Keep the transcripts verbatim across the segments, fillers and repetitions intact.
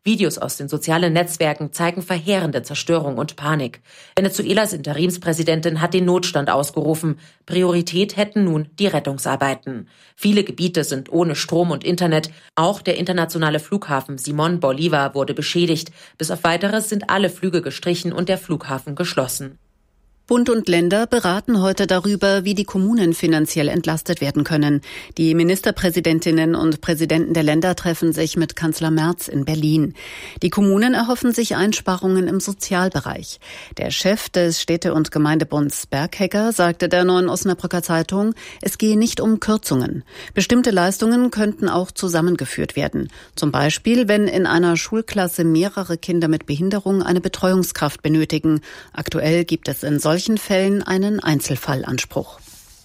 Videos aus den sozialen Netzwerken zeigen verheerende Zerstörung und Panik. Venezuelas Interimspräsidentin hat den Notstand ausgerufen. Priorität hätten nun die Rettungsarbeiten. Viele Gebiete sind ohne Strom und Internet. Auch der internationale Flughafen Simón Bolívar wurde beschädigt. Bis auf Weiteres sind alle Flüge gestrichen und der Flughafen geschlossen. Bund und Länder beraten heute darüber, wie die Kommunen finanziell entlastet werden können. Die Ministerpräsidentinnen und Präsidenten der Länder treffen sich mit Kanzler Merz in Berlin. Die Kommunen erhoffen sich Einsparungen im Sozialbereich. Der Chef des Städte- und Gemeindebunds Berghegger sagte der Neuen Osnabrücker Zeitung, es gehe nicht um Kürzungen. Bestimmte Leistungen könnten auch zusammengeführt werden. Zum Beispiel, wenn in einer Schulklasse mehrere Kinder mit Behinderung eine Betreuungskraft benötigen. Aktuell gibt es in solchen solchen Fällen einen Einzelfallanspruch.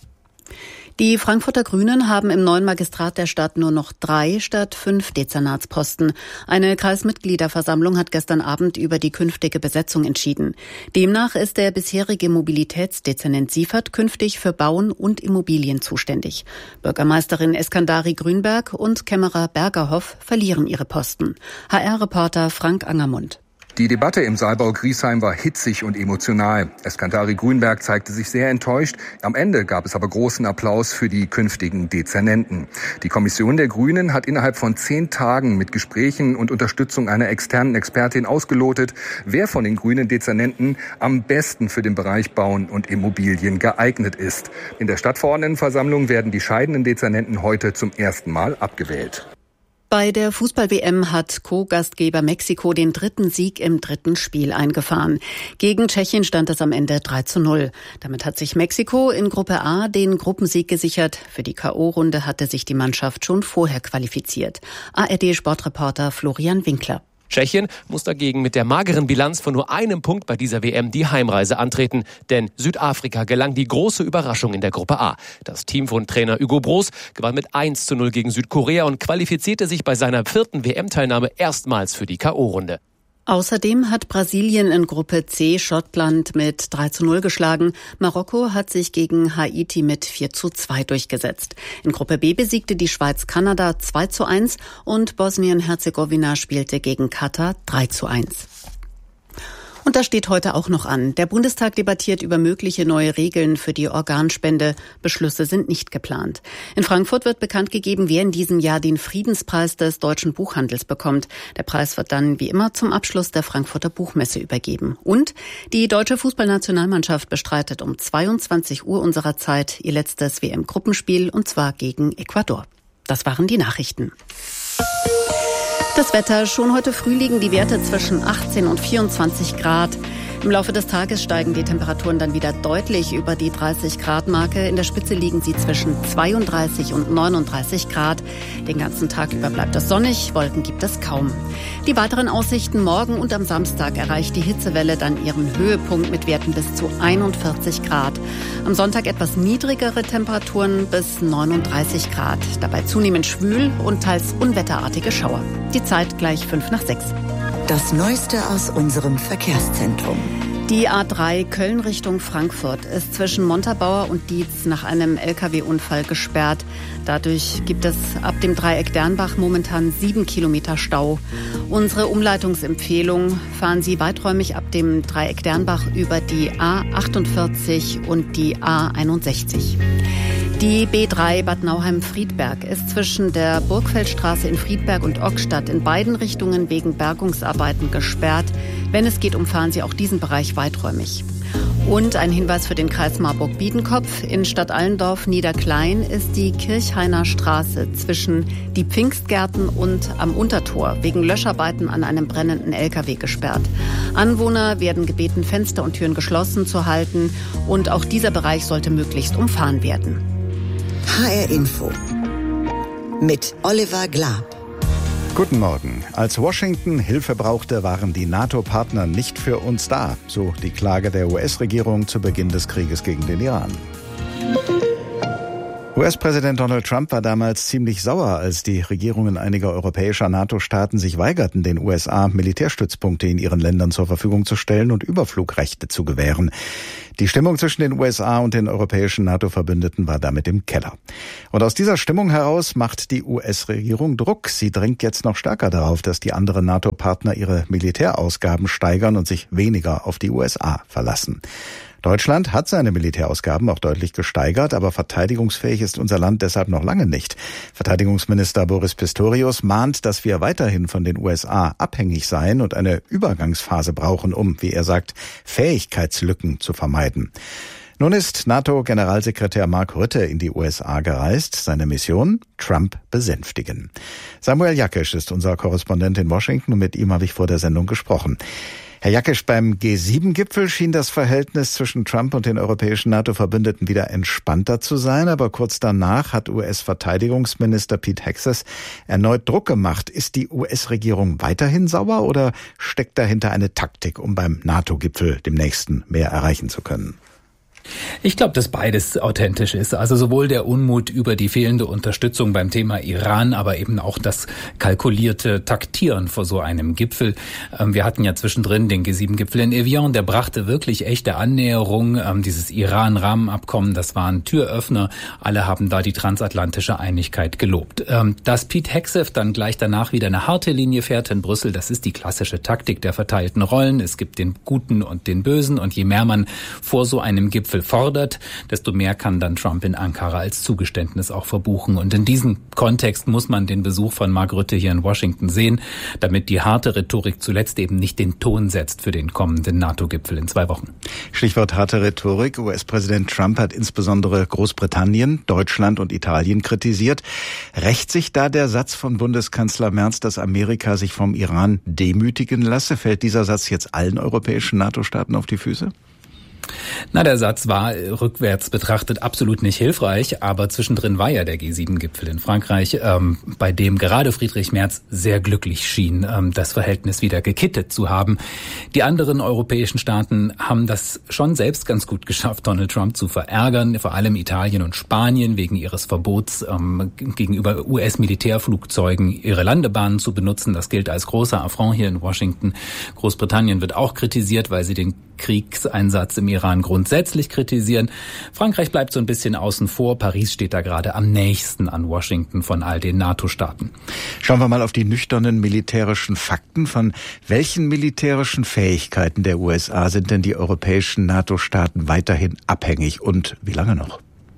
Die Frankfurter Grünen haben im neuen Magistrat der Stadt nur noch drei statt fünf Dezernatsposten. Eine Kreismitgliederversammlung hat gestern Abend über die künftige Besetzung entschieden. Demnach ist der bisherige Mobilitätsdezernent Siefert künftig für Bauen und Immobilien zuständig. Bürgermeisterin Eskandari Grünberg und Kämmerer Bergerhoff verlieren ihre Posten. H R-Reporter Frank Angermund. Die Debatte im Saalbau Griesheim war hitzig und emotional. Eskandari Grünberg zeigte sich sehr enttäuscht. Am Ende gab es aber großen Applaus für die künftigen Dezernenten. Die Kommission der Grünen hat innerhalb von zehn Tagen mit Gesprächen und Unterstützung einer externen Expertin ausgelotet, wer von den grünen Dezernenten am besten für den Bereich Bauen und Immobilien geeignet ist. In der Stadtverordnetenversammlung werden die scheidenden Dezernenten heute zum ersten Mal abgewählt. Bei der Fußball-W M hat Co-Gastgeber Mexiko den dritten Sieg im dritten Spiel eingefahren. Gegen Tschechien stand es am Ende drei zu null. Damit hat sich Mexiko in Gruppe A den Gruppensieg gesichert. Für die K O-Runde hatte sich die Mannschaft schon vorher qualifiziert. A R D-Sportreporter Florian Winkler. Tschechien muss dagegen mit der mageren Bilanz von nur einem Punkt bei dieser W M die Heimreise antreten. Denn Südafrika gelang die große Überraschung in der Gruppe A. Das Team von Trainer Hugo Broos gewann mit eins zu null gegen Südkorea und qualifizierte sich bei seiner vierten W M-Teilnahme erstmals für die K O-Runde. Außerdem hat Brasilien in Gruppe C Schottland mit drei zu null geschlagen. Marokko hat sich gegen Haiti mit vier zu zwei durchgesetzt. In Gruppe B besiegte die Schweiz Kanada zwei zu eins und Bosnien-Herzegowina spielte gegen Katar drei zu eins. Und das steht heute auch noch an. Der Bundestag debattiert über mögliche neue Regeln für die Organspende. Beschlüsse sind nicht geplant. In Frankfurt wird bekannt gegeben, wer in diesem Jahr den Friedenspreis des deutschen Buchhandels bekommt. Der Preis wird dann wie immer zum Abschluss der Frankfurter Buchmesse übergeben. Und die deutsche Fußballnationalmannschaft bestreitet um zweiundzwanzig Uhr unserer Zeit ihr letztes W M-Gruppenspiel und zwar gegen Ecuador. Das waren die Nachrichten. Das Wetter, schon heute früh liegen die Werte zwischen achtzehn und vierundzwanzig Grad. Im Laufe des Tages steigen die Temperaturen dann wieder deutlich über die dreißig Grad Marke. In der Spitze liegen sie zwischen zweiunddreißig und neununddreißig Grad. Den ganzen Tag über bleibt es sonnig, Wolken gibt es kaum. Die weiteren Aussichten: morgen und am Samstag erreicht die Hitzewelle dann ihren Höhepunkt mit Werten bis zu einundvierzig Grad. Am Sonntag etwas niedrigere Temperaturen bis neununddreißig Grad. Dabei zunehmend schwül und teils unwetterartige Schauer. Die Zeit gleich fünf nach sechs. Das Neueste aus unserem Verkehrszentrum. Die A drei Köln Richtung Frankfurt ist zwischen Montabaur und Dietz nach einem L K W-Unfall gesperrt. Dadurch gibt es ab dem Dreieck Dernbach momentan sieben Kilometer Stau. Unsere Umleitungsempfehlung: fahren Sie weiträumig ab dem Dreieck Dernbach über die A achtundvierzig und die A einundsechzig. Die B drei Bad Nauheim-Friedberg ist zwischen der Burgfeldstraße in Friedberg und Ockstadt in beiden Richtungen wegen Bergungsarbeiten gesperrt. Wenn es geht, umfahren Sie auch diesen Bereich weiträumig. Und ein Hinweis für den Kreis Marburg-Biedenkopf: in Stadt Allendorf Niederklein ist die Kirchhainer Straße zwischen die Pfingstgärten und am Untertor wegen Löscharbeiten an einem brennenden L K W gesperrt. Anwohner werden gebeten, Fenster und Türen geschlossen zu halten, und auch dieser Bereich sollte möglichst umfahren werden. H R Info mit Oliver Glab. Guten Morgen. Als Washington Hilfe brauchte, waren die NATO-Partner nicht für uns da, so die Klage der U S-Regierung zu Beginn des Krieges gegen den Iran. U S-Präsident Donald Trump war damals ziemlich sauer, als die Regierungen einiger europäischer NATO-Staaten sich weigerten, den U S A Militärstützpunkte in ihren Ländern zur Verfügung zu stellen und Überflugrechte zu gewähren. Die Stimmung zwischen den U S A und den europäischen NATO-Verbündeten war damit im Keller. Und aus dieser Stimmung heraus macht die U S-Regierung Druck. Sie drängt jetzt noch stärker darauf, dass die anderen NATO-Partner ihre Militärausgaben steigern und sich weniger auf die U S A verlassen. Deutschland hat seine Militärausgaben auch deutlich gesteigert, aber verteidigungsfähig ist unser Land deshalb noch lange nicht. Verteidigungsminister Boris Pistorius mahnt, dass wir weiterhin von den U S A abhängig seien und eine Übergangsphase brauchen, um, wie er sagt, Fähigkeitslücken zu vermeiden. Nun ist NATO-Generalsekretär Mark Rutte in die U S A gereist. Seine Mission? Trump besänftigen. Samuel Jakisch ist unser Korrespondent in Washington und mit ihm habe ich vor der Sendung gesprochen. Herr Jakisch, beim G sieben Gipfel schien das Verhältnis zwischen Trump und den europäischen NATO-Verbündeten wieder entspannter zu sein, aber kurz danach hat U S-Verteidigungsminister Pete Hegseth erneut Druck gemacht. Ist die U S-Regierung weiterhin sauer oder steckt dahinter eine Taktik, um beim NATO-Gipfel, dem nächsten, mehr erreichen zu können? Ich glaube, dass beides authentisch ist. Also sowohl der Unmut über die fehlende Unterstützung beim Thema Iran, aber eben auch das kalkulierte Taktieren vor so einem Gipfel. Wir hatten ja zwischendrin den G sieben Gipfel in Evian, der brachte wirklich echte Annäherung. Dieses Iran-Rahmenabkommen, das war ein Türöffner. Alle haben da die transatlantische Einigkeit gelobt. Dass Pete Hegseth dann gleich danach wieder eine harte Linie fährt in Brüssel, das ist die klassische Taktik der verteilten Rollen. Es gibt den Guten und den Bösen und je mehr man vor so einem Gipfel fordert, desto mehr kann dann Trump in Ankara als Zugeständnis auch verbuchen. Und in diesem Kontext muss man den Besuch von Mark Rutte hier in Washington sehen, damit die harte Rhetorik zuletzt eben nicht den Ton setzt für den kommenden NATO-Gipfel in zwei Wochen. Stichwort harte Rhetorik. U S-Präsident Trump hat insbesondere Großbritannien, Deutschland und Italien kritisiert. Rächt sich da der Satz von Bundeskanzler Merz, dass Amerika sich vom Iran demütigen lasse? Fällt dieser Satz jetzt allen europäischen NATO-Staaten auf die Füße? Na, der Satz war rückwärts betrachtet absolut nicht hilfreich, aber zwischendrin war ja der G sieben Gipfel in Frankreich, ähm, bei dem gerade Friedrich Merz sehr glücklich schien, ähm, das Verhältnis wieder gekittet zu haben. Die anderen europäischen Staaten haben das schon selbst ganz gut geschafft, Donald Trump zu verärgern, vor allem Italien und Spanien wegen ihres Verbots ähm, gegenüber U S-Militärflugzeugen ihre Landebahnen zu benutzen. Das gilt als großer Affront hier in Washington. Großbritannien wird auch kritisiert, weil sie den Kriegseinsatz im Iran grundsätzlich kritisieren. Frankreich bleibt so ein bisschen außen vor. Paris steht da gerade am nächsten an Washington von all den NATO-Staaten. Schauen wir mal auf die nüchternen militärischen Fakten. Von welchen militärischen Fähigkeiten der U S A sind denn die europäischen NATO-Staaten weiterhin abhängig und wie lange noch?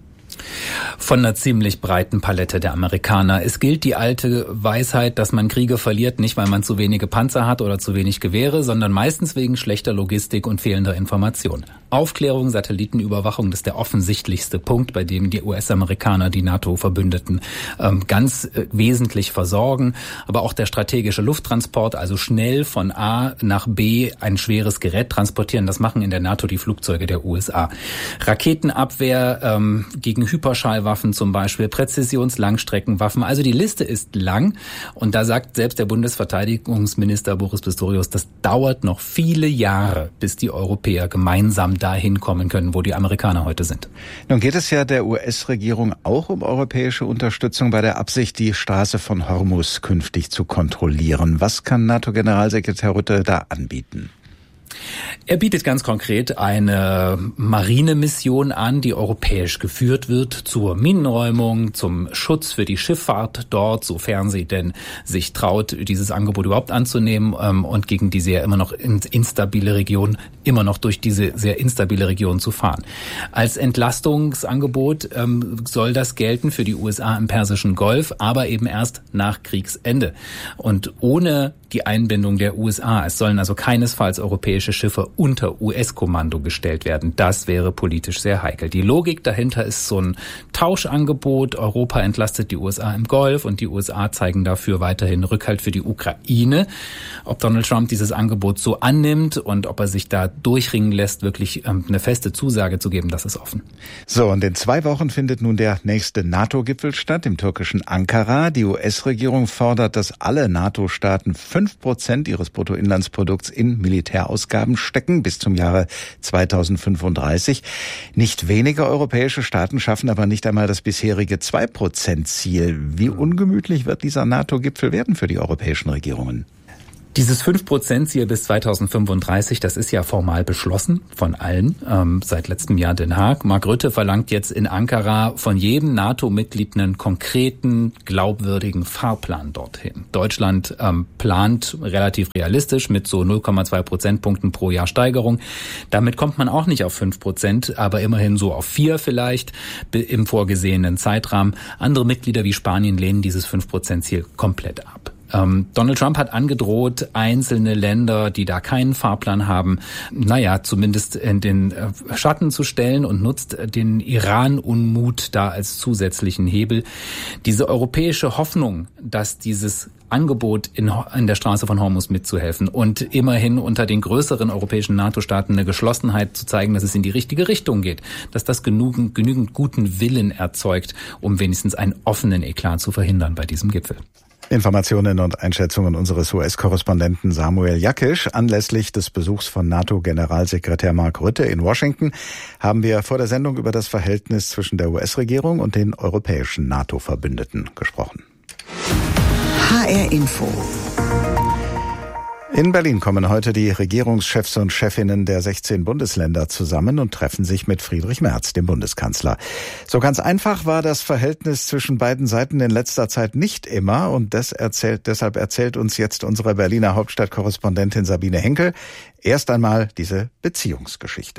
Von einer ziemlich breiten Palette der Amerikaner. Es gilt die alte Weisheit, dass man Kriege verliert, nicht weil man zu wenige Panzer hat oder zu wenig Gewehre, sondern meistens wegen schlechter Logistik und fehlender Information. Aufklärung, Satellitenüberwachung, das ist der offensichtlichste Punkt, bei dem die U S-Amerikaner die NATO-Verbündeten ähm, ganz äh, wesentlich versorgen. Aber auch der strategische Lufttransport, also schnell von A nach B ein schweres Gerät transportieren, das machen in der NATO die Flugzeuge der U S A. Raketenabwehr ähm, gegen Hyperschallwaffen zum Beispiel, Präzisions-Langstreckenwaffen. Also die Liste ist lang und da sagt selbst der Bundesverteidigungsminister Boris Pistorius, das dauert noch viele Jahre, bis die Europäer gemeinsam dahin kommen können, wo die Amerikaner heute sind. Nun geht es ja der U S-Regierung auch um europäische Unterstützung bei der Absicht, die Straße von Hormuz künftig zu kontrollieren. Was kann NATO-Generalsekretär Rutte da anbieten? Er bietet ganz konkret eine Marinemission an, die europäisch geführt wird zur Minenräumung, zum Schutz für die Schifffahrt dort, sofern sie denn sich traut, dieses Angebot überhaupt anzunehmen und gegen die sehr immer noch instabile Region, immer noch durch diese sehr instabile Region zu fahren. Als Entlastungsangebot ähm, soll das gelten für die U S A im Persischen Golf, aber eben erst nach Kriegsende. Und ohne die Einbindung der U S A. Es sollen also keinesfalls europäische Schiffe unter U S-Kommando gestellt werden. Das wäre politisch sehr heikel. Die Logik dahinter ist so ein Tauschangebot. Europa entlastet die U S A im Golf und die U S A zeigen dafür weiterhin Rückhalt für die Ukraine. Ob Donald Trump dieses Angebot so annimmt und ob er sich da durchringen lässt, wirklich ähm, eine feste Zusage zu geben, das ist offen. So, und in zwei Wochen findet nun der nächste NATO-Gipfel statt, im türkischen Ankara. Die U S-Regierung fordert, dass alle NATO-Staaten fünf fünf Prozent ihres Bruttoinlandsprodukts in Militärausgaben stecken bis zum Jahre zweitausendfünfunddreißig. Nicht wenige europäische Staaten schaffen aber nicht einmal das bisherige zwei Prozent Ziel. Wie ungemütlich wird dieser NATO-Gipfel werden für die europäischen Regierungen? Dieses fünf Prozent Ziel bis zweitausendfünfunddreißig, das ist ja formal beschlossen von allen, ähm, seit letztem Jahr Den Haag. Mark Rutte verlangt jetzt in Ankara von jedem NATO-Mitglied einen konkreten, glaubwürdigen Fahrplan dorthin. Deutschland ähm, plant relativ realistisch mit so null Komma zwei Prozentpunkten pro Jahr Steigerung. Damit kommt man auch nicht auf fünf Prozent, aber immerhin so auf vier vielleicht im vorgesehenen Zeitrahmen. Andere Mitglieder wie Spanien lehnen dieses fünf Prozent Ziel komplett ab. Ähm, Donald Trump hat angedroht, einzelne Länder, die da keinen Fahrplan haben, naja, zumindest in den äh, Schatten zu stellen und nutzt den Iran-Unmut da als zusätzlichen Hebel. Diese europäische Hoffnung, dass dieses Angebot in, in der Straße von Hormuz mitzuhelfen und immerhin unter den größeren europäischen NATO-Staaten eine Geschlossenheit zu zeigen, dass es in die richtige Richtung geht, dass das genügend, genügend guten Willen erzeugt, um wenigstens einen offenen Eklat zu verhindern bei diesem Gipfel. Informationen und Einschätzungen unseres U S-Korrespondenten Samuel Jakisch. Anlässlich des Besuchs von NATO-Generalsekretär Mark Rutte in Washington haben wir vor der Sendung über das Verhältnis zwischen der U S-Regierung und den europäischen NATO-Verbündeten gesprochen. H R Info. In Berlin kommen heute die Regierungschefs und Chefinnen der sechzehn Bundesländer zusammen und treffen sich mit Friedrich Merz, dem Bundeskanzler. So ganz einfach war das Verhältnis zwischen beiden Seiten in letzter Zeit nicht immer und das erzählt, deshalb erzählt uns jetzt unsere Berliner Hauptstadtkorrespondentin Sabine Henkel erst einmal diese Beziehungsgeschichte.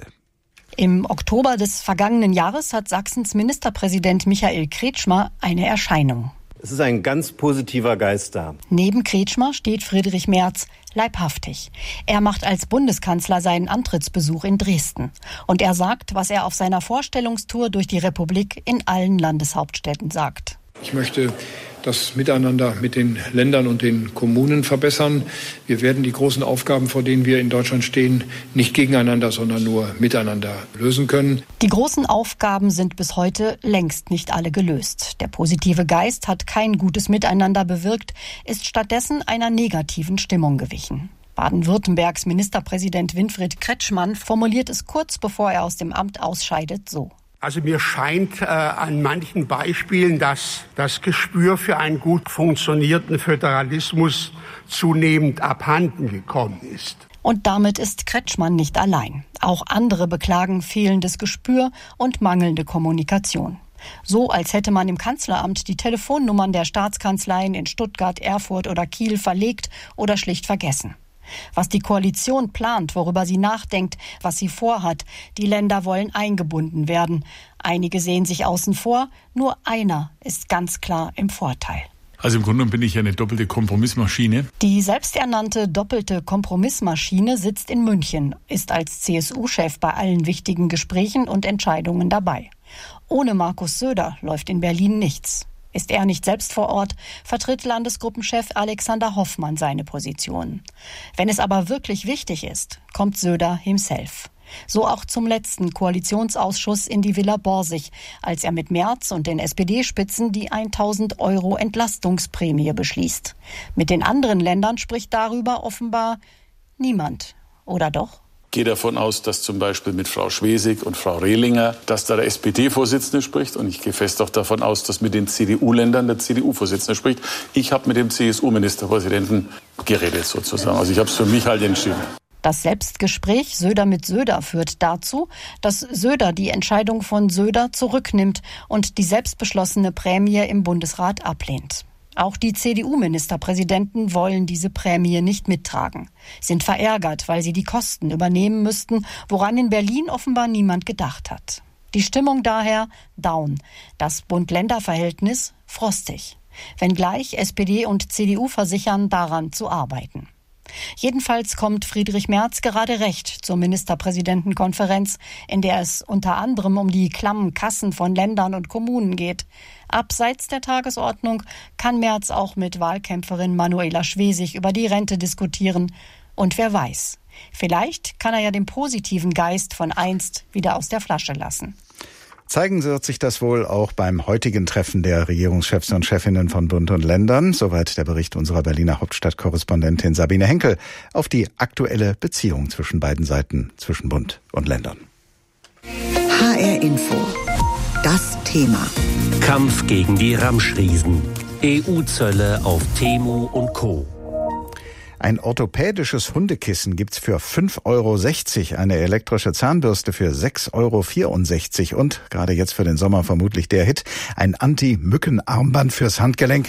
Im Oktober des vergangenen Jahres hat Sachsens Ministerpräsident Michael Kretschmer eine Erscheinung. Es ist ein ganz positiver Geist da. Neben Kretschmer steht Friedrich Merz, leibhaftig. Er macht als Bundeskanzler seinen Antrittsbesuch in Dresden. Und er sagt, was er auf seiner Vorstellungstour durch die Republik in allen Landeshauptstädten sagt. Ich möchte das Miteinander mit den Ländern und den Kommunen verbessern. Wir werden die großen Aufgaben, vor denen wir in Deutschland stehen, nicht gegeneinander, sondern nur miteinander lösen können. Die großen Aufgaben sind bis heute längst nicht alle gelöst. Der positive Geist hat kein gutes Miteinander bewirkt, ist stattdessen einer negativen Stimmung gewichen. Baden-Württembergs Ministerpräsident Winfried Kretschmann formuliert es kurz bevor er aus dem Amt ausscheidet so. Also mir scheint äh, an manchen Beispielen, dass das Gespür für einen gut funktionierenden Föderalismus zunehmend abhanden gekommen ist. Und damit ist Kretschmann nicht allein. Auch andere beklagen fehlendes Gespür und mangelnde Kommunikation. So, als hätte man im Kanzleramt die Telefonnummern der Staatskanzleien in Stuttgart, Erfurt oder Kiel verlegt oder schlicht vergessen. Was die Koalition plant, worüber sie nachdenkt, was sie vorhat, die Länder wollen eingebunden werden. Einige sehen sich außen vor, nur einer ist ganz klar im Vorteil. Also im Grunde genommen bin ich ja eine doppelte Kompromissmaschine. Die selbsternannte doppelte Kompromissmaschine sitzt in München, ist als C S U-Chef bei allen wichtigen Gesprächen und Entscheidungen dabei. Ohne Markus Söder läuft in Berlin nichts. Ist er nicht selbst vor Ort, vertritt Landesgruppenchef Alexander Hoffmann seine Position. Wenn es aber wirklich wichtig ist, kommt Söder himself. So auch zum letzten Koalitionsausschuss in die Villa Borsig, als er mit Merz und den S P D-Spitzen die tausend Euro Entlastungsprämie beschließt. Mit den anderen Ländern spricht darüber offenbar niemand, oder doch? Ich gehe davon aus, dass zum Beispiel mit Frau Schwesig und Frau Rehlinger, dass da der S P D-Vorsitzende spricht. Und ich gehe fest auch davon aus, dass mit den C D U-Ländern der C D U-Vorsitzende spricht. Ich habe mit dem C S U-Ministerpräsidenten geredet sozusagen. Also ich habe es für mich halt entschieden. Das Selbstgespräch Söder mit Söder führt dazu, dass Söder die Entscheidung von Söder zurücknimmt und die selbstbeschlossene Prämie im Bundesrat ablehnt. Auch die C D U-Ministerpräsidenten wollen diese Prämie nicht mittragen, sind verärgert, weil sie die Kosten übernehmen müssten, woran in Berlin offenbar niemand gedacht hat. Die Stimmung daher down, das Bund-Länder-Verhältnis frostig, wenngleich S P D und C D U versichern, daran zu arbeiten. Jedenfalls kommt Friedrich Merz gerade recht zur Ministerpräsidentenkonferenz, in der es unter anderem um die klammen Kassen von Ländern und Kommunen geht. Abseits der Tagesordnung kann Merz auch mit Wahlkämpferin Manuela Schwesig über die Rente diskutieren. Und wer weiß, vielleicht kann er ja den positiven Geist von einst wieder aus der Flasche lassen. Zeigen wird sich das wohl auch beim heutigen Treffen der Regierungschefs und Chefinnen von Bund und Ländern. Soweit der Bericht unserer Berliner Hauptstadtkorrespondentin Sabine Henkel auf die aktuelle Beziehung zwischen beiden Seiten, zwischen Bund und Ländern. H R Info. Das Thema. Kampf gegen die Ramschriesen. E U-Zölle auf Temu und Co. Ein orthopädisches Hundekissen gibt's für fünf Euro sechzig, eine elektrische Zahnbürste für sechs Euro vierundsechzig und, gerade jetzt für den Sommer vermutlich der Hit, ein Anti-Mücken-Armband fürs Handgelenk.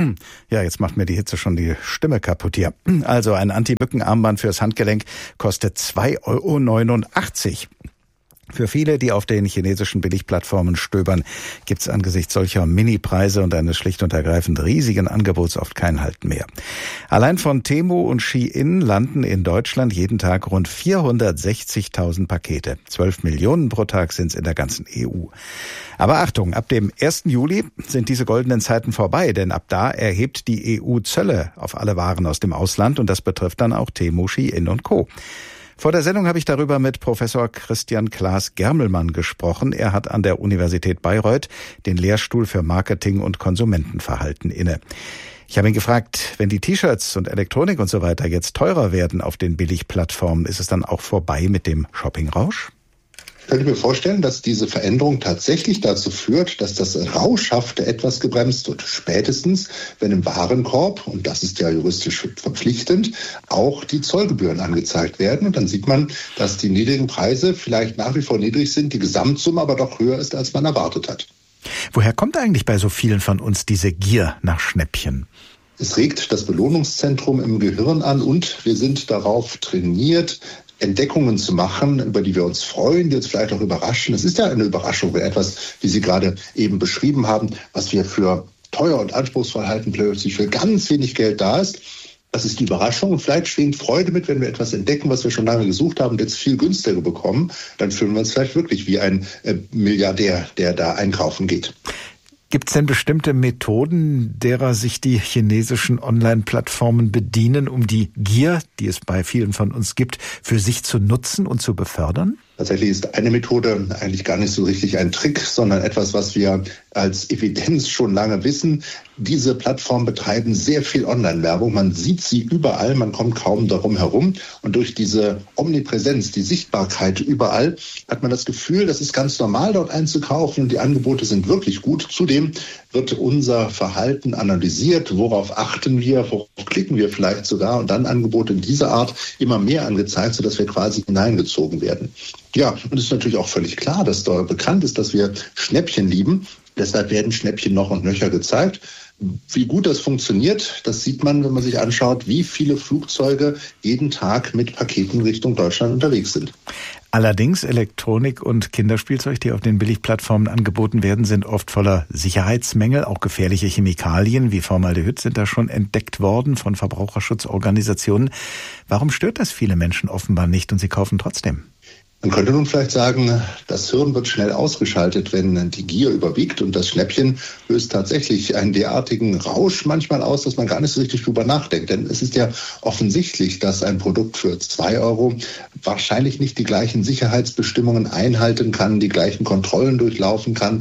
Ja, jetzt macht mir die Hitze schon die Stimme kaputt hier. Also ein Anti-Mücken-Armband fürs Handgelenk kostet zwei Euro neunundachtzig. Für viele, die auf den chinesischen Billigplattformen stöbern, gibt's angesichts solcher Mini-Preise und eines schlicht und ergreifend riesigen Angebots oft kein Halten mehr. Allein von Temu und Shein landen in Deutschland jeden Tag rund vierhundertsechzigtausend Pakete. zwölf Millionen pro Tag sind's in der ganzen E U. Aber Achtung, ab dem ersten Juli sind diese goldenen Zeiten vorbei, denn ab da erhebt die E U Zölle auf alle Waren aus dem Ausland und das betrifft dann auch Temu, Shein und Co. Vor der Sendung habe ich darüber mit Professor Christian Klaas Germelmann gesprochen. Er hat an der Universität Bayreuth den Lehrstuhl für Marketing und Konsumentenverhalten inne. Ich habe ihn gefragt, wenn die T-Shirts und Elektronik und so weiter jetzt teurer werden auf den Billigplattformen, ist es dann auch vorbei mit dem Shoppingrausch? Ich könnte mir vorstellen, dass diese Veränderung tatsächlich dazu führt, dass das Rauschhafte etwas gebremst wird. Spätestens, wenn im Warenkorb, und das ist ja juristisch verpflichtend, auch die Zollgebühren angezeigt werden. Und dann sieht man, dass die niedrigen Preise vielleicht nach wie vor niedrig sind, die Gesamtsumme aber doch höher ist, als man erwartet hat. Woher kommt eigentlich bei so vielen von uns diese Gier nach Schnäppchen? Es regt das Belohnungszentrum im Gehirn an und wir sind darauf trainiert, Entdeckungen zu machen, über die wir uns freuen, die uns vielleicht auch überraschen. Es ist ja eine Überraschung, wenn etwas, wie Sie gerade eben beschrieben haben, was wir für teuer und anspruchsvoll halten, plötzlich für ganz wenig Geld da ist. Das ist die Überraschung und vielleicht schwingt Freude mit, wenn wir etwas entdecken, was wir schon lange gesucht haben und jetzt viel günstiger bekommen. Dann fühlen wir uns vielleicht wirklich wie ein äh, Milliardär, der da einkaufen geht. Gibt es denn bestimmte Methoden, derer sich die chinesischen Online-Plattformen bedienen, um die Gier, die es bei vielen von uns gibt, für sich zu nutzen und zu befördern? Tatsächlich ist eine Methode eigentlich gar nicht so richtig ein Trick, sondern etwas, was wir als Evidenz schon lange wissen. Diese Plattformen betreiben sehr viel Online-Werbung. Man sieht sie überall, man kommt kaum darum herum. Und durch diese Omnipräsenz, die Sichtbarkeit überall, hat man das Gefühl, das ist ganz normal, dort einzukaufen und die Angebote sind wirklich gut. Zudem wird unser Verhalten analysiert. Worauf achten wir? Worauf klicken wir vielleicht sogar? Und dann Angebote dieser Art immer mehr angezeigt, sodass wir quasi hineingezogen werden. Ja, und es ist natürlich auch völlig klar, dass da bekannt ist, dass wir Schnäppchen lieben. Deshalb werden Schnäppchen noch und nöcher gezeigt. Wie gut das funktioniert, das sieht man, wenn man sich anschaut, wie viele Flugzeuge jeden Tag mit Paketen Richtung Deutschland unterwegs sind. Allerdings Elektronik und Kinderspielzeug, die auf den Billigplattformen angeboten werden, sind oft voller Sicherheitsmängel. Auch gefährliche Chemikalien wie Formaldehyd sind da schon entdeckt worden von Verbraucherschutzorganisationen. Warum stört das viele Menschen offenbar nicht und sie kaufen trotzdem? Man könnte nun vielleicht sagen, das Hirn wird schnell ausgeschaltet, wenn die Gier überwiegt und das Schnäppchen löst tatsächlich einen derartigen Rausch manchmal aus, dass man gar nicht so richtig drüber nachdenkt. Denn es ist ja offensichtlich, dass ein Produkt für zwei Euro wahrscheinlich nicht die gleichen Sicherheitsbestimmungen einhalten kann, die gleichen Kontrollen durchlaufen kann,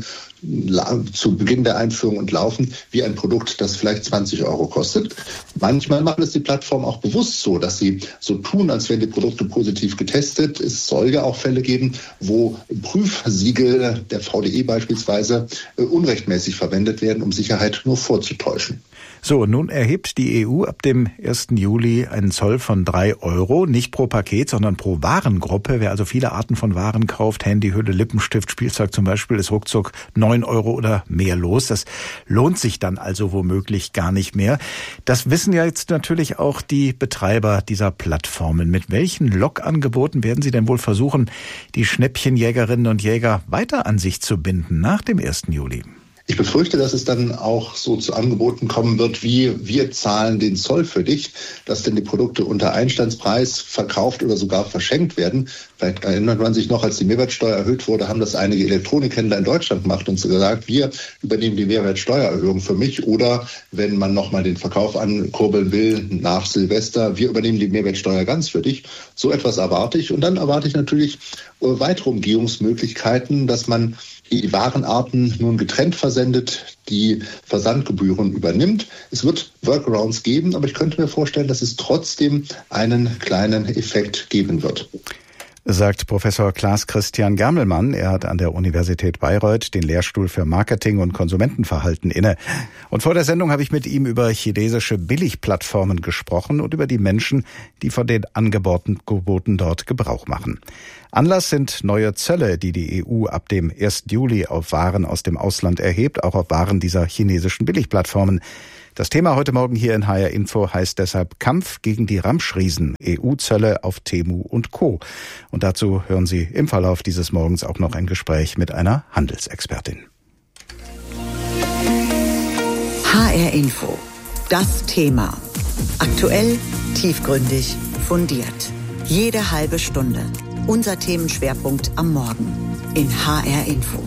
zu Beginn der Einführung und laufen, wie ein Produkt, das vielleicht zwanzig Euro kostet. Manchmal machen es die Plattformen auch bewusst so, dass sie so tun, als wären die Produkte positiv getestet. Es soll ja auch Fälle geben, wo Prüfsiegel der V D E beispielsweise unrechtmäßig verwendet werden, um Sicherheit nur vorzutäuschen. So, nun erhebt die E U ab dem ersten Juli einen Zoll von drei Euro, nicht pro Paket, sondern pro Warengruppe. Wer also viele Arten von Waren kauft, Handy, Hülle, Lippenstift, Spielzeug zum Beispiel, ist ruckzuck neun Euro oder mehr los. Das lohnt sich dann also womöglich gar nicht mehr. Das wissen ja jetzt natürlich auch die Betreiber dieser Plattformen. Mit welchen Lockangeboten werden sie denn wohl versuchen, die Schnäppchenjägerinnen und Jäger weiter an sich zu binden nach dem ersten Juli? Ich befürchte, dass es dann auch so zu Angeboten kommen wird, wie wir zahlen den Zoll für dich, dass denn die Produkte unter Einstandspreis verkauft oder sogar verschenkt werden. Vielleicht erinnert man sich noch, als die Mehrwertsteuer erhöht wurde, haben das einige Elektronikhändler in Deutschland gemacht und so gesagt, wir übernehmen die Mehrwertsteuererhöhung für mich. Oder wenn man nochmal den Verkauf ankurbeln will nach Silvester, wir übernehmen die Mehrwertsteuer ganz für dich. So etwas erwarte ich. Und dann erwarte ich natürlich weitere Umgehungsmöglichkeiten, dass man die Warenarten nun getrennt versendet, die Versandgebühren übernimmt. Es wird Workarounds geben, aber ich könnte mir vorstellen, dass es trotzdem einen kleinen Effekt geben wird. Sagt Professor Klaas-Christian Germelmann. Er hat an der Universität Bayreuth den Lehrstuhl für Marketing und Konsumentenverhalten inne. Und vor der Sendung habe ich mit ihm über chinesische Billigplattformen gesprochen und über die Menschen, die von den Angeboten dort Gebrauch machen. Anlass sind neue Zölle, die die E U ab dem ersten Juli auf Waren aus dem Ausland erhebt, auch auf Waren dieser chinesischen Billigplattformen. Das Thema heute Morgen hier in H R Info heißt deshalb Kampf gegen die Ramschriesen, E U-Zölle auf Temu und Co. Und dazu hören Sie im Verlauf dieses Morgens auch noch ein Gespräch mit einer Handelsexpertin. H R Info. Das Thema. Aktuell, tiefgründig, fundiert. Jede halbe Stunde. Unser Themenschwerpunkt am Morgen in H R Info.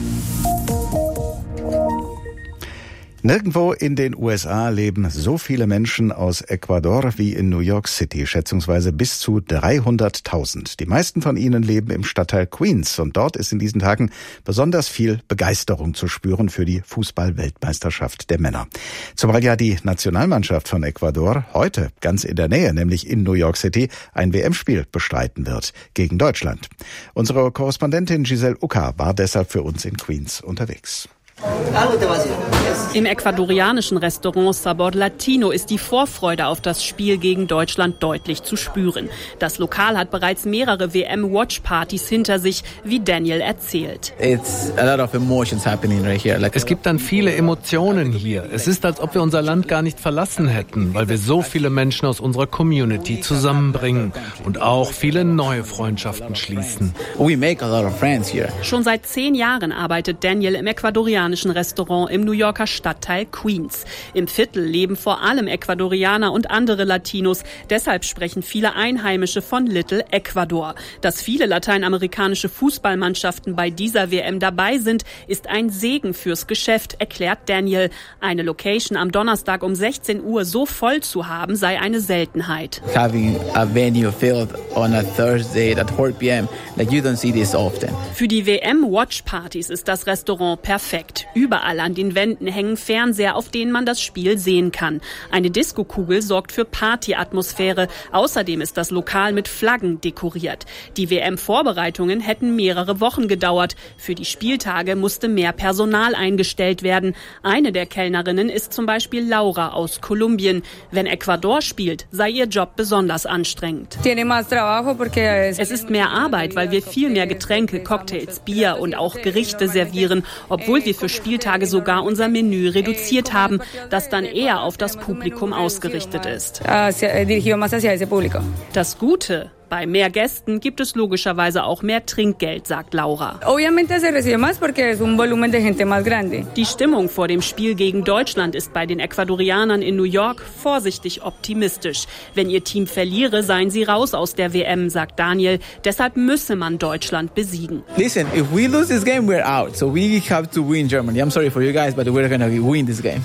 Nirgendwo in den U S A leben so viele Menschen aus Ecuador wie in New York City, schätzungsweise bis zu dreihunderttausend. Die meisten von ihnen leben im Stadtteil Queens und dort ist in diesen Tagen besonders viel Begeisterung zu spüren für die Fußball-Weltmeisterschaft der Männer. Zumal ja die Nationalmannschaft von Ecuador heute ganz in der Nähe, nämlich in New York City, ein W M-Spiel bestreiten wird gegen Deutschland. Unsere Korrespondentin Giselle Ucker war deshalb für uns in Queens unterwegs. Im ecuadorianischen Restaurant Sabor Latino ist die Vorfreude auf das Spiel gegen Deutschland deutlich zu spüren. Das Lokal hat bereits mehrere W M-Watch-Partys hinter sich, wie Daniel erzählt. Es gibt dann viele Emotionen hier. Es ist, als ob wir unser Land gar nicht verlassen hätten, weil wir so viele Menschen aus unserer Community zusammenbringen und auch viele neue Freundschaften schließen. Schon seit zehn Jahren arbeitet Daniel im ecuadorianischen Restaurant im New Yorker Stadtteil Queens. Im Viertel leben vor allem Ecuadorianer und andere Latinos. Deshalb sprechen viele Einheimische von Little Ecuador. Dass viele lateinamerikanische Fußballmannschaften bei dieser W M dabei sind, ist ein Segen fürs Geschäft, erklärt Daniel. Eine Location am Donnerstag um sechzehn Uhr so voll zu haben, sei eine Seltenheit. Having a venue filled on a Thursday at four p m, like you don't see this often. Für die W M-Watch-Partys ist das Restaurant perfekt. Überall an den Wänden hängen Fernseher, auf denen man das Spiel sehen kann. Eine Diskokugel sorgt für Partyatmosphäre. Außerdem ist das Lokal mit Flaggen dekoriert. Die W M-Vorbereitungen hätten mehrere Wochen gedauert. Für die Spieltage musste mehr Personal eingestellt werden. Eine der Kellnerinnen ist zum Beispiel Laura aus Kolumbien. Wenn Ecuador spielt, sei ihr Job besonders anstrengend. Es ist mehr Arbeit, weil wir viel mehr Getränke, Cocktails, Bier und auch Gerichte servieren, obwohl wir für Spieltage sogar unser Menü reduziert haben, das dann eher auf das Publikum ausgerichtet ist. Das Gute: bei mehr Gästen gibt es logischerweise auch mehr Trinkgeld, sagt Laura. Die Stimmung vor dem Spiel gegen Deutschland ist bei den Ecuadorianern in New York vorsichtig optimistisch. Wenn ihr Team verliere, seien sie raus aus der W M, sagt Daniel. Deshalb müsse man Deutschland besiegen. Listen, if we lose this game, we're out. So we have to win Germany. I'm sorry for you guys, but we're gonna win this game.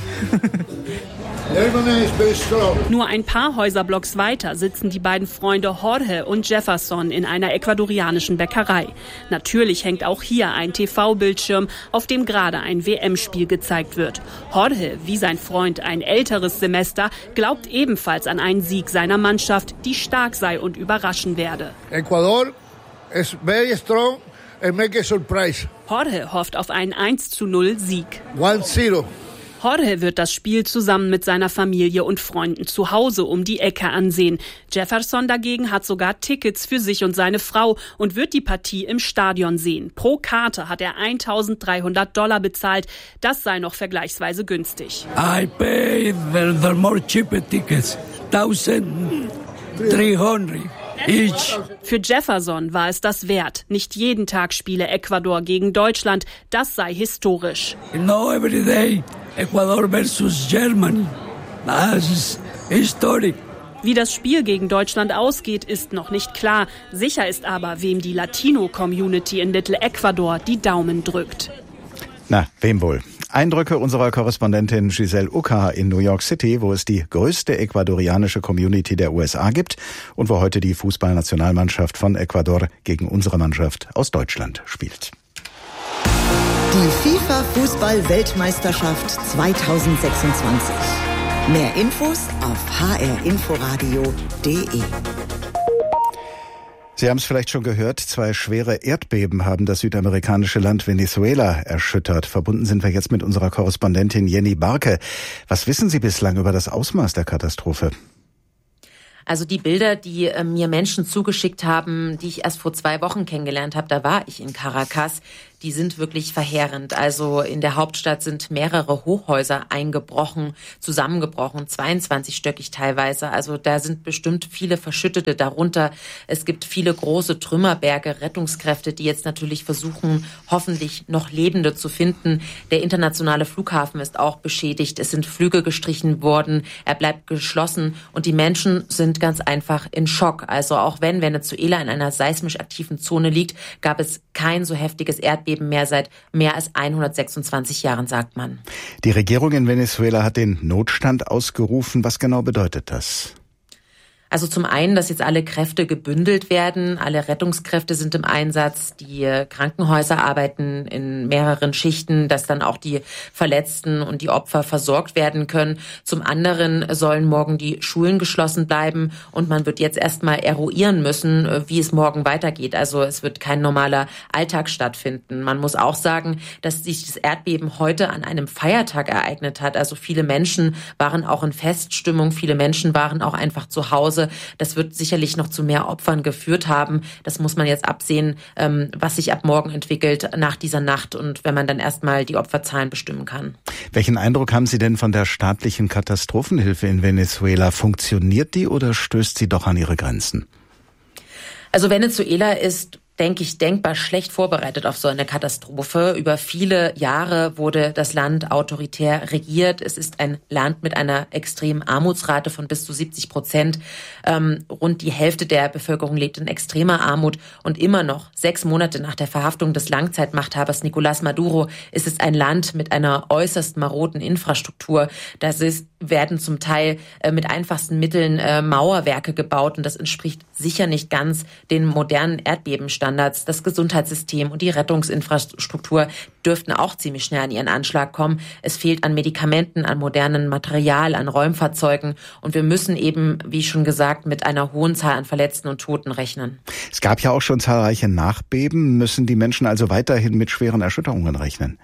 Nur ein paar Häuserblocks weiter sitzen die beiden Freunde Jorge und Jefferson in einer ecuadorianischen Bäckerei. Natürlich hängt auch hier ein T V-Bildschirm, auf dem gerade ein W M-Spiel gezeigt wird. Jorge, wie sein Freund ein älteres Semester, glaubt ebenfalls an einen Sieg seiner Mannschaft, die stark sei und überraschen werde. Ecuador is very strong and make a surprise. Jorge hofft auf einen eins zu null Sieg. one zero. Jorge wird das Spiel zusammen mit seiner Familie und Freunden zu Hause um die Ecke ansehen. Jefferson dagegen hat sogar Tickets für sich und seine Frau und wird die Partie im Stadion sehen. Pro Karte hat er eintausenddreihundert Dollar bezahlt. Das sei noch vergleichsweise günstig. I paid the, the more cheaper tickets, one thousand three hundred. Ich. Für Jefferson war es das wert. Nicht jeden Tag spiele Ecuador gegen Deutschland. Das sei historisch. No, every day Ecuador versus Germany. Das ist historisch. Wie das Spiel gegen Deutschland ausgeht, ist noch nicht klar. Sicher ist aber, wem die Latino-Community in Little Ecuador die Daumen drückt. Na, wem wohl? Eindrücke unserer Korrespondentin Giselle Ucker in New York City, wo es die größte ecuadorianische Community der U S A gibt und wo heute die Fußballnationalmannschaft von Ecuador gegen unsere Mannschaft aus Deutschland spielt. Die FIFA-Fußball-Weltmeisterschaft zweitausendsechsundzwanzig. Mehr Infos auf h r inforadio punkt d e. Sie haben es vielleicht schon gehört, zwei schwere Erdbeben haben das südamerikanische Land Venezuela erschüttert. Verbunden sind wir jetzt mit unserer Korrespondentin Jenny Barke. Was wissen Sie bislang über das Ausmaß der Katastrophe? Also die Bilder, die äh, mir Menschen zugeschickt haben, die ich erst vor zwei Wochen kennengelernt habe, da war ich in Caracas, die sind wirklich verheerend. Also in der Hauptstadt sind mehrere Hochhäuser eingebrochen, zusammengebrochen, zweiundzwanzigstöckig teilweise. Also da sind bestimmt viele Verschüttete darunter. Es gibt viele große Trümmerberge, Rettungskräfte, die jetzt natürlich versuchen, hoffentlich noch Lebende zu finden. Der internationale Flughafen ist auch beschädigt. Es sind Flüge gestrichen worden. Er bleibt geschlossen und die Menschen sind ganz einfach in Schock. Also auch wenn Venezuela in einer seismisch aktiven Zone liegt, gab es kein so heftiges Erdbeben mehr seit mehr als hundertsechsundzwanzig Jahren, sagt man. Die Regierung in Venezuela hat den Notstand ausgerufen. Was genau bedeutet das? Also zum einen, dass jetzt alle Kräfte gebündelt werden, alle Rettungskräfte sind im Einsatz, die Krankenhäuser arbeiten in mehreren Schichten, dass dann auch die Verletzten und die Opfer versorgt werden können. Zum anderen sollen morgen die Schulen geschlossen bleiben und man wird jetzt erstmal eruieren müssen, wie es morgen weitergeht. Also es wird kein normaler Alltag stattfinden. Man muss auch sagen, dass sich das Erdbeben heute an einem Feiertag ereignet hat. Also viele Menschen waren auch in Feststimmung, viele Menschen waren auch einfach zu Hause. Das wird sicherlich noch zu mehr Opfern geführt haben. Das muss man jetzt absehen, was sich ab morgen entwickelt nach dieser Nacht und wenn man dann erstmal die Opferzahlen bestimmen kann. Welchen Eindruck haben Sie denn von der staatlichen Katastrophenhilfe in Venezuela? Funktioniert die oder stößt sie doch an ihre Grenzen? Also Venezuela ist, denke ich, denkbar schlecht vorbereitet auf so eine Katastrophe. Über viele Jahre wurde das Land autoritär regiert. Es ist ein Land mit einer extremen Armutsrate von bis zu siebzig Prozent. Ähm, rund die Hälfte der Bevölkerung lebt in extremer Armut. Und immer noch, sechs Monate nach der Verhaftung des Langzeitmachthabers Nicolás Maduro, ist es ein Land mit einer äußerst maroden Infrastruktur. Das ist, werden zum Teil äh, mit einfachsten Mitteln äh, Mauerwerke gebaut. Und das entspricht sicher nicht ganz den modernen Erdbebenstandards. Das Gesundheitssystem und die Rettungsinfrastruktur dürften auch ziemlich schnell an ihren Anschlag kommen. Es fehlt an Medikamenten, an modernem Material, an Räumfahrzeugen. Und wir müssen eben, wie schon gesagt, mit einer hohen Zahl an Verletzten und Toten rechnen. Es gab ja auch schon zahlreiche Nachbeben. Müssen die Menschen also weiterhin mit schweren Erschütterungen rechnen?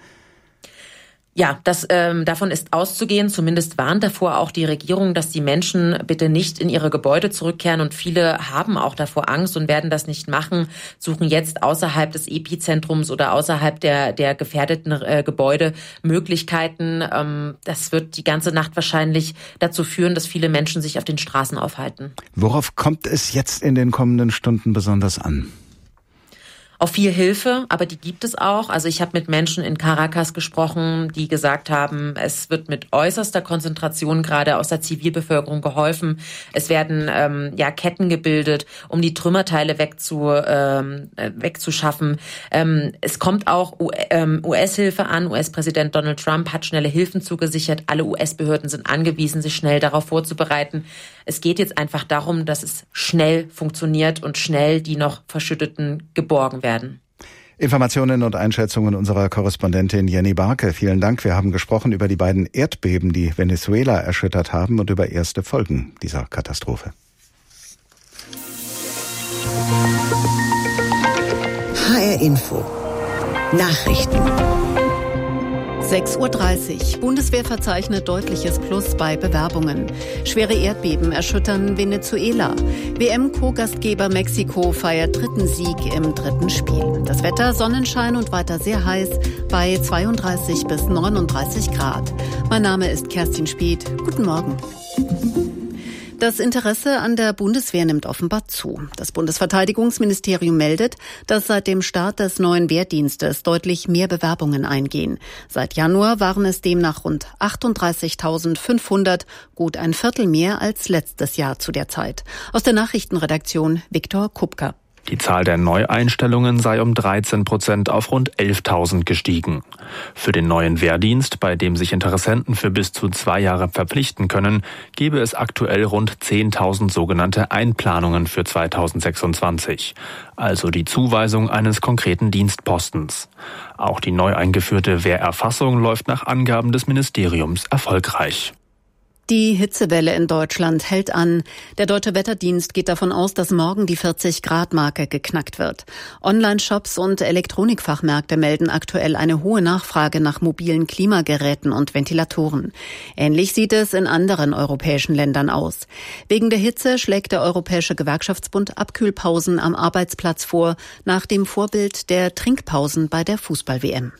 Ja, das, ähm, davon ist auszugehen. Zumindest warnt davor auch die Regierung, dass die Menschen bitte nicht in ihre Gebäude zurückkehren. Und viele haben auch davor Angst und werden das nicht machen, suchen jetzt außerhalb des Epizentrums oder außerhalb der, der gefährdeten äh, Gebäude Möglichkeiten. Ähm, das wird die ganze Nacht wahrscheinlich dazu führen, dass viele Menschen sich auf den Straßen aufhalten. Worauf kommt es jetzt in den kommenden Stunden besonders an? Auf viel Hilfe, aber die gibt es auch. Also ich habe mit Menschen in Caracas gesprochen, die gesagt haben, es wird mit äußerster Konzentration gerade aus der Zivilbevölkerung geholfen. Es werden ähm, ja Ketten gebildet, um die Trümmerteile wegzu, ähm, wegzuschaffen. Ähm, es kommt auch U S-Hilfe an. U S-Präsident Donald Trump hat schnelle Hilfen zugesichert. Alle U S-Behörden sind angewiesen, sich schnell darauf vorzubereiten. Es geht jetzt einfach darum, dass es schnell funktioniert und schnell die noch Verschütteten geborgen werden. Informationen und Einschätzungen unserer Korrespondentin Jenny Barke. Vielen Dank. Wir haben gesprochen über die beiden Erdbeben, die Venezuela erschüttert haben und über erste Folgen dieser Katastrophe. H R Info. Nachrichten. sechs Uhr dreißig. Bundeswehr verzeichnet deutliches Plus bei Bewerbungen. Schwere Erdbeben erschüttern Venezuela. W M-Co-Gastgeber Mexiko feiert dritten Sieg im dritten Spiel. Das Wetter Sonnenschein und weiter sehr heiß bei zweiunddreißig bis neununddreißig Grad. Mein Name ist Kerstin Spieth. Guten Morgen. Das Interesse an der Bundeswehr nimmt offenbar zu. Das Bundesverteidigungsministerium meldet, dass seit dem Start des neuen Wehrdienstes deutlich mehr Bewerbungen eingehen. Seit Januar waren es demnach rund achtunddreißigtausendfünfhundert, gut ein Viertel mehr als letztes Jahr zu der Zeit. Aus der Nachrichtenredaktion Viktor Kupka. Die Zahl der Neueinstellungen sei um dreizehn Prozent auf rund elftausend gestiegen. Für den neuen Wehrdienst, bei dem sich Interessenten für bis zu zwei Jahre verpflichten können, gebe es aktuell rund zehntausend sogenannte Einplanungen für zweitausendsechsundzwanzig. Also die Zuweisung eines konkreten Dienstpostens. Auch die neu eingeführte Wehrerfassung läuft nach Angaben des Ministeriums erfolgreich. Die Hitzewelle in Deutschland hält an. Der Deutsche Wetterdienst geht davon aus, dass morgen die vierzig-Grad-Marke geknackt wird. Online-Shops und Elektronikfachmärkte melden aktuell eine hohe Nachfrage nach mobilen Klimageräten und Ventilatoren. Ähnlich sieht es in anderen europäischen Ländern aus. Wegen der Hitze schlägt der Europäische Gewerkschaftsbund Abkühlpausen am Arbeitsplatz vor, nach dem Vorbild der Trinkpausen bei der Fußball-W M.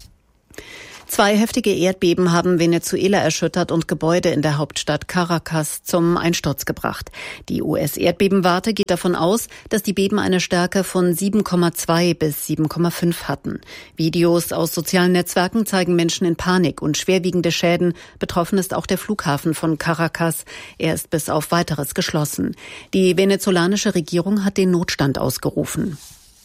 Zwei heftige Erdbeben haben Venezuela erschüttert und Gebäude in der Hauptstadt Caracas zum Einsturz gebracht. Die U S-Erdbebenwarte geht davon aus, dass die Beben eine Stärke von sieben Komma zwei bis sieben Komma fünf hatten. Videos aus sozialen Netzwerken zeigen Menschen in Panik und schwerwiegende Schäden. Betroffen ist auch der Flughafen von Caracas. Er ist bis auf Weiteres geschlossen. Die venezolanische Regierung hat den Notstand ausgerufen.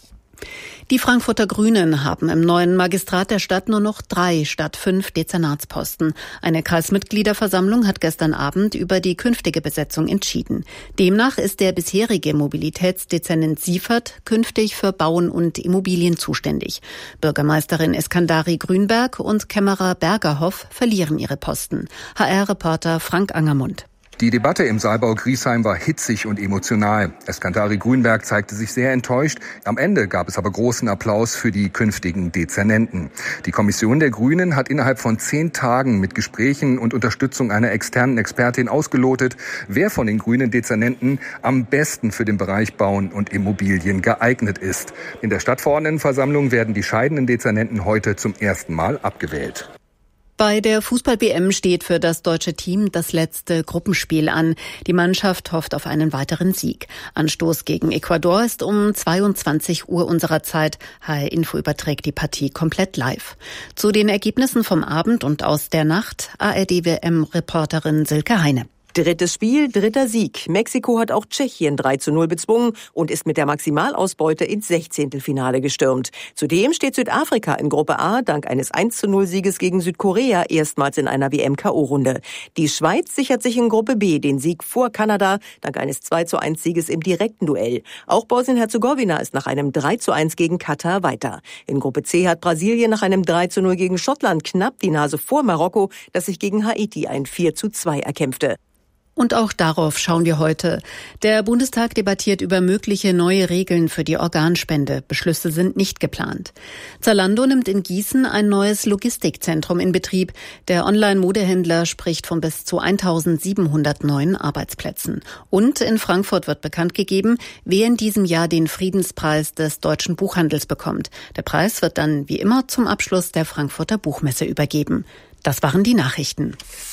Die Frankfurter Grünen haben im neuen Magistrat der Stadt nur noch drei statt fünf Dezernatsposten. Eine Kreismitgliederversammlung hat gestern Abend über die künftige Besetzung entschieden. Demnach ist der bisherige Mobilitätsdezernent Siefert künftig für Bauen und Immobilien zuständig. Bürgermeisterin Eskandari Grünberg und Kämmerer Bergerhoff verlieren ihre Posten. H R-Reporter Frank Angermund. Die Debatte im Saalbau Griesheim war hitzig und emotional. Eskandari Grünberg zeigte sich sehr enttäuscht. Am Ende gab es aber großen Applaus für die künftigen Dezernenten. Die Kommission der Grünen hat innerhalb von zehn Tagen mit Gesprächen und Unterstützung einer externen Expertin ausgelotet, wer von den grünen Dezernenten am besten für den Bereich Bauen und Immobilien geeignet ist. In der Stadtverordnetenversammlung werden die scheidenden Dezernenten heute zum ersten Mal abgewählt. Bei der Fußball-W M steht für das deutsche Team das letzte Gruppenspiel an. Die Mannschaft hofft auf einen weiteren Sieg. Anstoß gegen Ecuador ist um zweiundzwanzig Uhr unserer Zeit. H R Info überträgt die Partie komplett live. Zu den Ergebnissen vom Abend und aus der Nacht A R D-W M-Reporterin Silke Heine. Drittes Spiel, dritter Sieg. Mexiko hat auch Tschechien drei zu null bezwungen und ist mit der Maximalausbeute ins Sechzehntelfinale gestürmt. Zudem steht Südafrika in Gruppe A dank eines eins zu null Sieges gegen Südkorea erstmals in einer W M-K O-Runde. Die Schweiz sichert sich in Gruppe B den Sieg vor Kanada dank eines zwei zu eins Sieges im direkten Duell. Auch Bosnien-Herzegowina ist nach einem drei zu eins gegen Katar weiter. In Gruppe C hat Brasilien nach einem drei zu null gegen Schottland knapp die Nase vor Marokko, das sich gegen Haiti ein vier zu zwei erkämpfte. Und auch darauf schauen wir heute. Der Bundestag debattiert über mögliche neue Regeln für die Organspende. Beschlüsse sind nicht geplant. Zalando nimmt in Gießen ein neues Logistikzentrum in Betrieb. Der Online-Modehändler spricht von bis zu eintausendsiebenhundert neuen Arbeitsplätzen. Und in Frankfurt wird bekannt gegeben, wer in diesem Jahr den Friedenspreis des deutschen Buchhandels bekommt. Der Preis wird dann wie immer zum Abschluss der Frankfurter Buchmesse übergeben. Das waren die Nachrichten.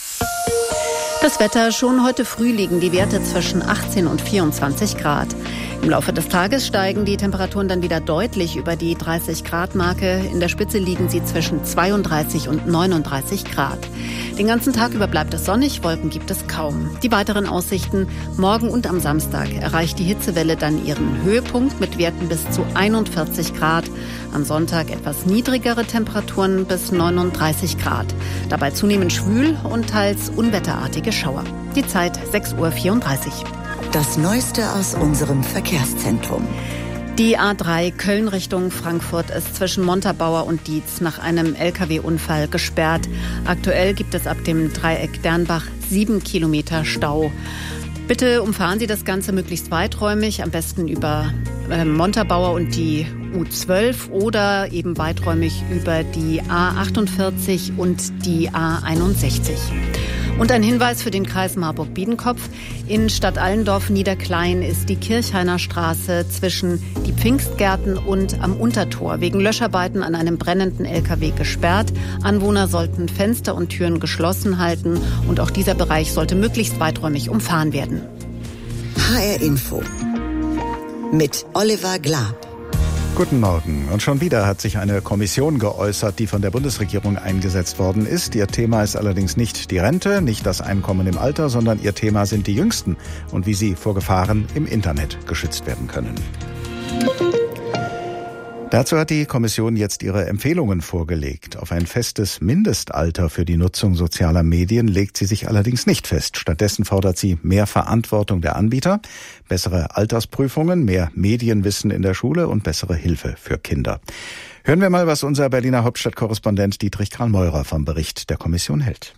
Das Wetter: Schon heute früh liegen die Werte zwischen achtzehn und vierundzwanzig Grad. Im Laufe des Tages steigen die Temperaturen dann wieder deutlich über die dreißig Grad Marke. In der Spitze liegen sie zwischen zweiunddreißig und neununddreißig Grad. Den ganzen Tag über bleibt es sonnig, Wolken gibt es kaum. Die weiteren Aussichten: Morgen und am Samstag erreicht die Hitzewelle dann ihren Höhepunkt mit Werten bis zu einundvierzig Grad. Am Sonntag etwas niedrigere Temperaturen bis neununddreißig Grad. Dabei zunehmend schwül und teils unwetterartige Schauer. Die Zeit sechs Uhr vierunddreißig. Das Neueste aus unserem Verkehrszentrum. Die A drei Köln Richtung Frankfurt ist zwischen Montabaur und Dietz nach einem L K W-Unfall gesperrt. Aktuell gibt es ab dem Dreieck Dernbach sieben Kilometer Stau. Bitte umfahren Sie das Ganze möglichst weiträumig, am besten über äh, Montabaur und die U zwölf oder eben weiträumig über die A achtundvierzig und die A einundsechzig. Und ein Hinweis für den Kreis Marburg-Biedenkopf: In Stadt Allendorf Niederklein ist die Kirchhainer Straße zwischen die Pfingstgärten und am Untertor wegen Löscharbeiten an einem brennenden L K W gesperrt. Anwohner sollten Fenster und Türen geschlossen halten und auch dieser Bereich sollte möglichst weiträumig umfahren werden. H R Info mit Oliver Glab. Guten Morgen. Und schon wieder hat sich eine Kommission geäußert, die von der Bundesregierung eingesetzt worden ist. Ihr Thema ist allerdings nicht die Rente, nicht das Einkommen im Alter, sondern ihr Thema sind die Jüngsten und wie sie vor Gefahren im Internet geschützt werden können. Dazu hat die Kommission jetzt ihre Empfehlungen vorgelegt. Auf ein festes Mindestalter für die Nutzung sozialer Medien legt sie sich allerdings nicht fest. Stattdessen fordert sie mehr Verantwortung der Anbieter, bessere Altersprüfungen, mehr Medienwissen in der Schule und bessere Hilfe für Kinder. Hören wir mal, was unser Berliner Hauptstadtkorrespondent Dietrich Karl-Meurer vom Bericht der Kommission hält.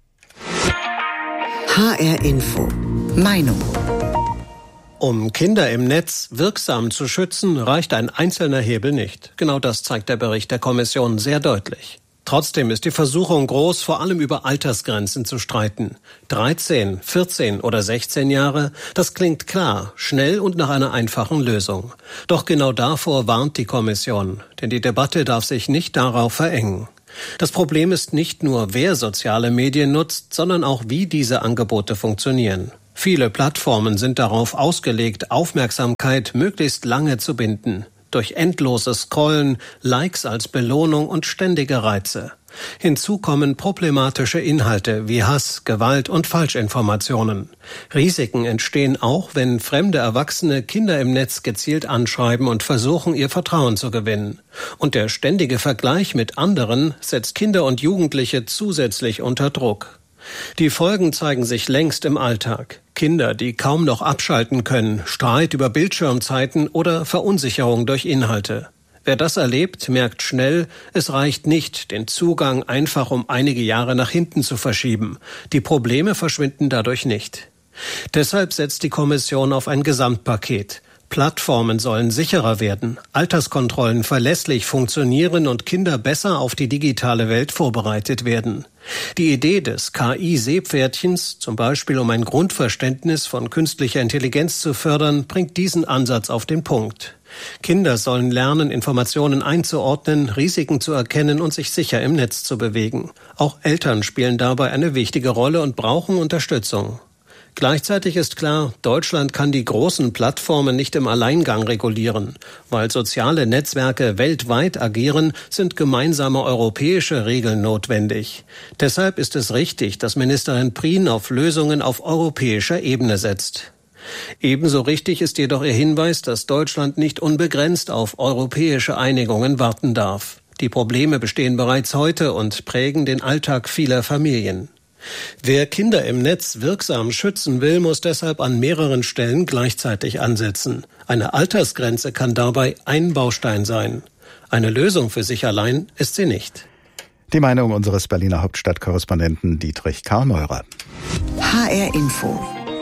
H R Info. Meinung. Um Kinder im Netz wirksam zu schützen, reicht ein einzelner Hebel nicht. Genau das zeigt der Bericht der Kommission sehr deutlich. Trotzdem ist die Versuchung groß, vor allem über Altersgrenzen zu streiten. dreizehn, vierzehn oder sechzehn Jahre, das klingt klar, schnell und nach einer einfachen Lösung. Doch genau davor warnt die Kommission, denn die Debatte darf sich nicht darauf verengen. Das Problem ist nicht nur, wer soziale Medien nutzt, sondern auch, wie diese Angebote funktionieren. Viele Plattformen sind darauf ausgelegt, Aufmerksamkeit möglichst lange zu binden. Durch endloses Scrollen, Likes als Belohnung und ständige Reize. Hinzu kommen problematische Inhalte wie Hass, Gewalt und Falschinformationen. Risiken entstehen auch, wenn fremde Erwachsene Kinder im Netz gezielt anschreiben und versuchen, ihr Vertrauen zu gewinnen. Und der ständige Vergleich mit anderen setzt Kinder und Jugendliche zusätzlich unter Druck. Die Folgen zeigen sich längst im Alltag. Kinder, die kaum noch abschalten können, Streit über Bildschirmzeiten oder Verunsicherung durch Inhalte. Wer das erlebt, merkt schnell, es reicht nicht, den Zugang einfach um einige Jahre nach hinten zu verschieben. Die Probleme verschwinden dadurch nicht. Deshalb setzt die Kommission auf ein Gesamtpaket. Plattformen sollen sicherer werden, Alterskontrollen verlässlich funktionieren und Kinder besser auf die digitale Welt vorbereitet werden. Die Idee des K I-Seepferdchens, zum Beispiel um ein Grundverständnis von künstlicher Intelligenz zu fördern, bringt diesen Ansatz auf den Punkt. Kinder sollen lernen, Informationen einzuordnen, Risiken zu erkennen und sich sicher im Netz zu bewegen. Auch Eltern spielen dabei eine wichtige Rolle und brauchen Unterstützung. Gleichzeitig ist klar, Deutschland kann die großen Plattformen nicht im Alleingang regulieren. Weil soziale Netzwerke weltweit agieren, sind gemeinsame europäische Regeln notwendig. Deshalb ist es richtig, dass Ministerin Prien auf Lösungen auf europäischer Ebene setzt. Ebenso richtig ist jedoch ihr Hinweis, dass Deutschland nicht unbegrenzt auf europäische Einigungen warten darf. Die Probleme bestehen bereits heute und prägen den Alltag vieler Familien. Wer Kinder im Netz wirksam schützen will, muss deshalb an mehreren Stellen gleichzeitig ansetzen. Eine Altersgrenze kann dabei ein Baustein sein. Eine Lösung für sich allein ist sie nicht. Die Meinung unseres Berliner Hauptstadtkorrespondenten Dietrich Karl-Meurer. H R Info.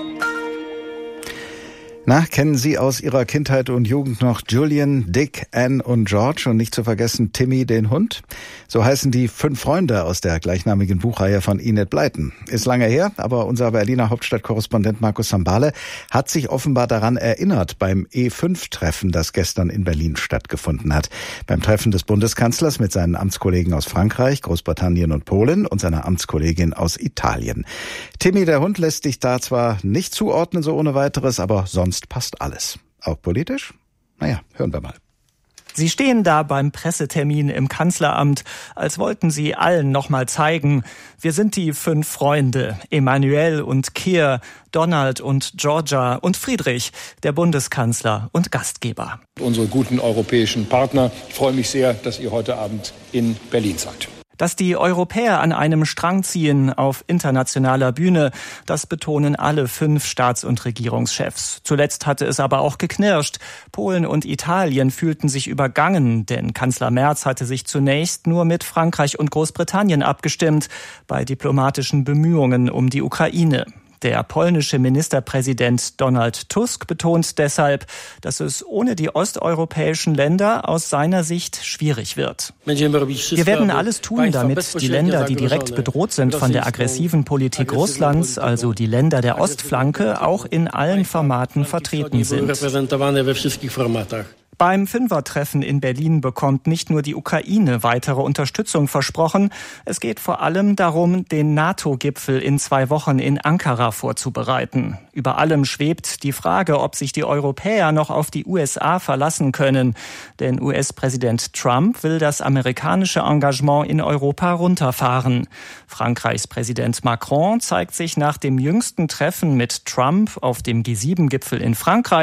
Na, kennen Sie aus Ihrer Kindheit und Jugend noch Julian, Dick, Anne und George und nicht zu vergessen Timmy den Hund? So heißen die fünf Freunde aus der gleichnamigen Buchreihe von Enid Blyton. Ist lange her, aber unser Berliner Hauptstadtkorrespondent Markus Sambale hat sich offenbar daran erinnert beim E fünf Treffen, das gestern in Berlin stattgefunden hat. Beim Treffen des Bundeskanzlers mit seinen Amtskollegen aus Frankreich, Großbritannien und Polen und seiner Amtskollegin aus Italien. Timmy der Hund lässt sich da zwar nicht zuordnen so ohne weiteres, aber sonst passt alles. Auch politisch? Naja, hören wir mal. Sie stehen da beim Pressetermin im Kanzleramt, als wollten Sie allen noch mal zeigen, wir sind die fünf Freunde, Emmanuel und Keir, Donald und Georgia und Friedrich, der Bundeskanzler und Gastgeber. Unsere guten europäischen Partner, ich freue mich sehr, dass ihr heute Abend in Berlin seid. Dass die Europäer an einem Strang ziehen auf internationaler Bühne, das betonen alle fünf Staats- und Regierungschefs. Zuletzt hatte es aber auch geknirscht. Polen und Italien fühlten sich übergangen, denn Kanzler Merz hatte sich zunächst nur mit Frankreich und Großbritannien abgestimmt bei diplomatischen Bemühungen um die Ukraine. Der polnische Ministerpräsident Donald Tusk betont deshalb, dass es ohne die osteuropäischen Länder aus seiner Sicht schwierig wird. Wir werden alles tun, damit die Länder, die direkt bedroht sind von der aggressiven Politik Russlands, also die Länder der Ostflanke, auch in allen Formaten vertreten sind. Beim Fünfertreffen in Berlin bekommt nicht nur die Ukraine weitere Unterstützung versprochen. Es geht vor allem darum, den NATO-Gipfel in zwei Wochen in Ankara vorzubereiten. Über allem schwebt die Frage, ob sich die Europäer noch auf die U S A verlassen können. Denn U S-Präsident Trump will das amerikanische Engagement in Europa runterfahren. Frankreichs Präsident Macron zeigt sich nach dem jüngsten Treffen mit Trump auf dem G sieben Gipfel in Frankreich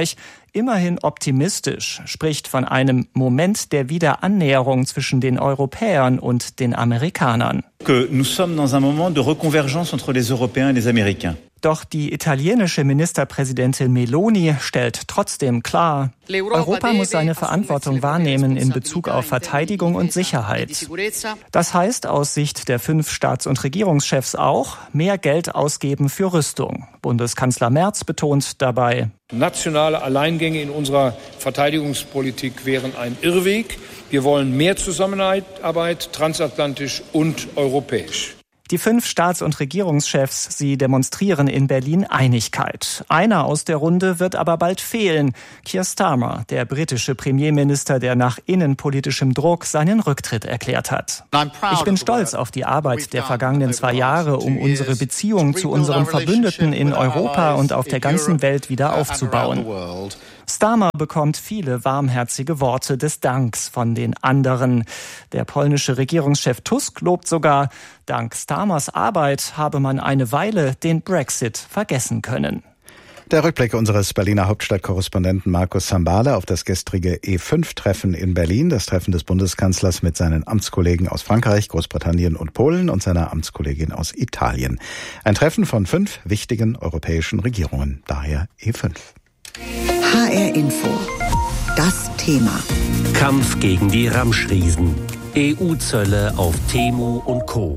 immerhin optimistisch, spricht von einem Moment der Wiederannäherung zwischen den Europäern und den Amerikanern. Que nous sommes dans un moment de reconvergence entre les Européens et les Américains. Doch die italienische Ministerpräsidentin Meloni stellt trotzdem klar, Europa muss seine Verantwortung wahrnehmen in Bezug auf Verteidigung und Sicherheit. Das heißt aus Sicht der fünf Staats- und Regierungschefs auch, mehr Geld ausgeben für Rüstung. Bundeskanzler Merz betont dabei, nationale Alleingänge in unserer Verteidigungspolitik wären ein Irrweg. Wir wollen mehr Zusammenarbeit, transatlantisch und europäisch. Die fünf Staats- und Regierungschefs, sie demonstrieren in Berlin Einigkeit. Einer aus der Runde wird aber bald fehlen. Keir Starmer, der britische Premierminister, der nach innenpolitischem Druck seinen Rücktritt erklärt hat. Ich bin stolz auf die Arbeit der vergangenen zwei Jahre, um unsere Beziehung zu unseren Verbündeten in Europa und auf der ganzen Welt wieder aufzubauen. Starmer bekommt viele warmherzige Worte des Danks von den anderen. Der polnische Regierungschef Tusk lobt sogar, dank Starmers Arbeit habe man eine Weile den Brexit vergessen können. Der Rückblick unseres Berliner Hauptstadtkorrespondenten Markus Zambale auf das gestrige E fünf Treffen in Berlin, das Treffen des Bundeskanzlers mit seinen Amtskollegen aus Frankreich, Großbritannien und Polen und seiner Amtskollegin aus Italien. Ein Treffen von fünf wichtigen europäischen Regierungen, daher E fünf. H R Info. Das Thema. Kampf gegen die Ramschriesen. E U-Zölle auf Temu und Co.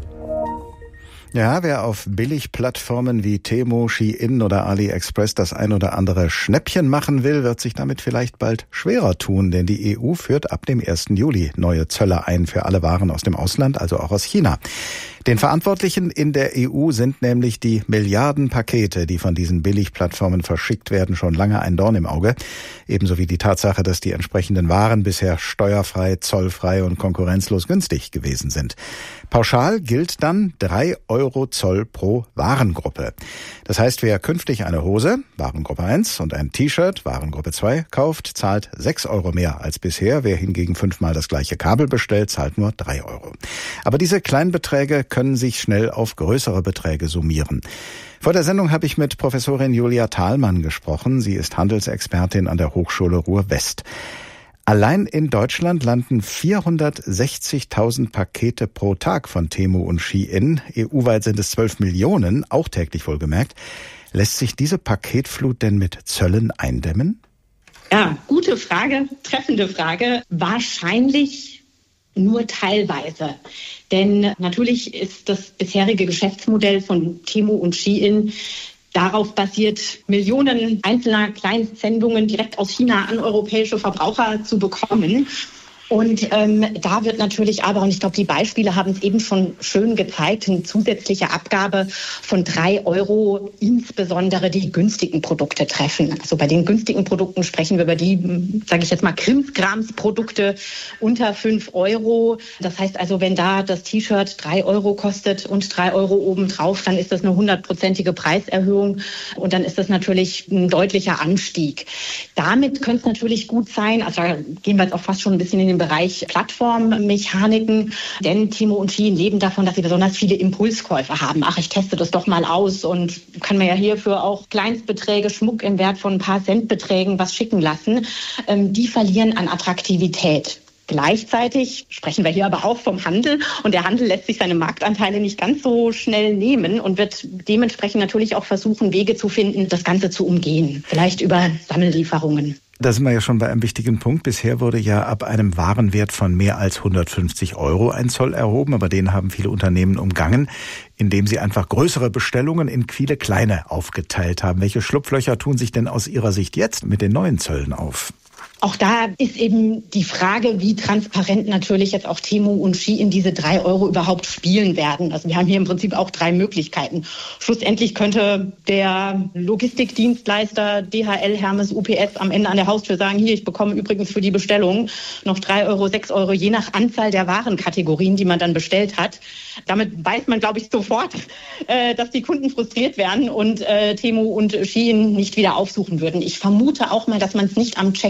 Ja, wer auf Billigplattformen wie Temu, Shein oder AliExpress das ein oder andere Schnäppchen machen will, wird sich damit vielleicht bald schwerer tun, denn die E U führt ab dem ersten Juli neue Zölle ein für alle Waren aus dem Ausland, also auch aus China. Den Verantwortlichen in der E U sind nämlich die Milliardenpakete, die von diesen Billigplattformen verschickt werden, schon lange ein Dorn im Auge. Ebenso wie die Tatsache, dass die entsprechenden Waren bisher steuerfrei, zollfrei und konkurrenzlos günstig gewesen sind. Pauschal gilt dann drei Euro Zoll pro Warengruppe. Das heißt, wer künftig eine Hose, Warengruppe eins, und ein T-Shirt, Warengruppe zwei, kauft, zahlt sechs Euro mehr als bisher. Wer hingegen fünfmal das gleiche Kabel bestellt, zahlt nur drei Euro. Aber diese kleinen Beträge können sich schnell auf größere Beträge summieren. Vor der Sendung habe ich mit Professorin Julia Thalmann gesprochen. Sie ist Handelsexpertin an der Hochschule Ruhr-West. Allein in Deutschland landen vierhundertsechzigtausend Pakete pro Tag von Temu und Shein. E U-weit sind es zwölf Millionen, auch täglich wohlgemerkt. Lässt sich diese Paketflut denn mit Zöllen eindämmen? Ja, gute Frage, treffende Frage. Wahrscheinlich nur teilweise. Denn natürlich ist das bisherige Geschäftsmodell von Temu und Shein darauf basiert, Millionen einzelner Kleinsendungen direkt aus China an europäische Verbraucher zu bekommen. Und ähm, da wird natürlich aber, und ich glaube, die Beispiele haben es eben schon schön gezeigt, eine zusätzliche Abgabe von drei Euro insbesondere die günstigen Produkte treffen. Also bei den günstigen Produkten sprechen wir über die, sage ich jetzt mal, Krimskrams-Produkte unter fünf Euro. Das heißt also, wenn da das T-Shirt drei Euro kostet und drei Euro obendrauf, dann ist das eine hundertprozentige Preiserhöhung und dann ist das natürlich ein deutlicher Anstieg. Damit könnte es natürlich gut sein, also da gehen wir jetzt auch fast schon ein bisschen in den Bereich Plattformmechaniken, denn Temu und Shein leben davon, dass sie besonders viele Impulskäufe haben. Ach, ich teste das doch mal aus und kann mir ja hierfür auch Kleinstbeträge, Schmuck im Wert von ein paar Centbeträgen was schicken lassen. Ähm, die verlieren an Attraktivität. Gleichzeitig sprechen wir hier aber auch vom Handel und der Handel lässt sich seine Marktanteile nicht ganz so schnell nehmen und wird dementsprechend natürlich auch versuchen, Wege zu finden, das Ganze zu umgehen. Vielleicht über Sammellieferungen. Da sind wir ja schon bei einem wichtigen Punkt. Bisher wurde ja ab einem Warenwert von mehr als hundertfünfzig Euro ein Zoll erhoben, aber den haben viele Unternehmen umgangen, indem sie einfach größere Bestellungen in viele kleine aufgeteilt haben. Welche Schlupflöcher tun sich denn aus Ihrer Sicht jetzt mit den neuen Zöllen auf? Auch da ist eben die Frage, wie transparent natürlich jetzt auch Temu und Shein diese drei Euro überhaupt spielen werden. Also wir haben hier im Prinzip auch drei Möglichkeiten. Schlussendlich könnte der Logistikdienstleister D H L, Hermes, U P S am Ende an der Haustür sagen, hier, ich bekomme übrigens für die Bestellung noch drei Euro, sechs Euro, je nach Anzahl der Warenkategorien, die man dann bestellt hat. Damit weiß man, glaube ich, sofort, äh, dass die Kunden frustriert werden und äh, Temu und Shein nicht wieder aufsuchen würden. Ich vermute auch mal, dass man es nicht am Checkout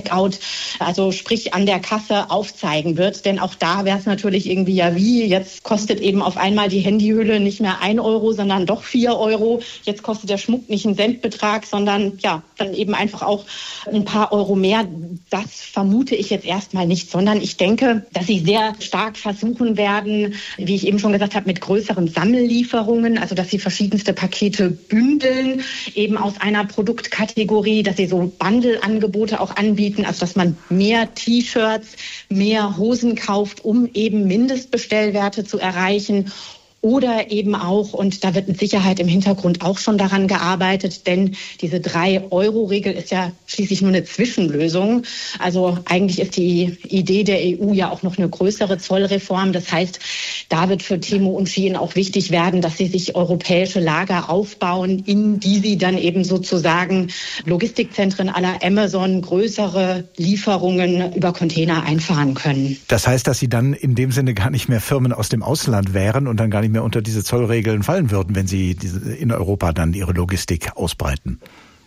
also sprich an der Kasse aufzeigen wird. Denn auch da wäre es natürlich irgendwie ja wie, jetzt kostet eben auf einmal die Handyhülle nicht mehr ein Euro, sondern doch vier Euro. Jetzt kostet der Schmuck nicht einen Centbetrag, sondern ja, dann eben einfach auch ein paar Euro mehr. Das vermute ich jetzt erstmal nicht, sondern ich denke, dass sie sehr stark versuchen werden, wie ich eben schon gesagt habe, mit größeren Sammellieferungen, also dass sie verschiedenste Pakete bündeln, eben aus einer Produktkategorie, dass sie so Bundle-Angebote auch anbieten, also dass man mehr T-Shirts, mehr Hosen kauft, um eben Mindestbestellwerte zu erreichen. Oder eben auch, und da wird mit Sicherheit im Hintergrund auch schon daran gearbeitet, denn diese drei Euro Regel ist ja schließlich nur eine Zwischenlösung. Also eigentlich ist die Idee der E U ja auch noch eine größere Zollreform. Das heißt, da wird für Temu und Shein auch wichtig werden, dass sie sich europäische Lager aufbauen, in die sie dann eben sozusagen Logistikzentren à la Amazon, größere Lieferungen über Container einfahren können. Das heißt, dass sie dann in dem Sinne gar nicht mehr Firmen aus dem Ausland wären und dann gar nicht mehr unter diese Zollregeln fallen würden, wenn sie in Europa dann ihre Logistik ausbreiten?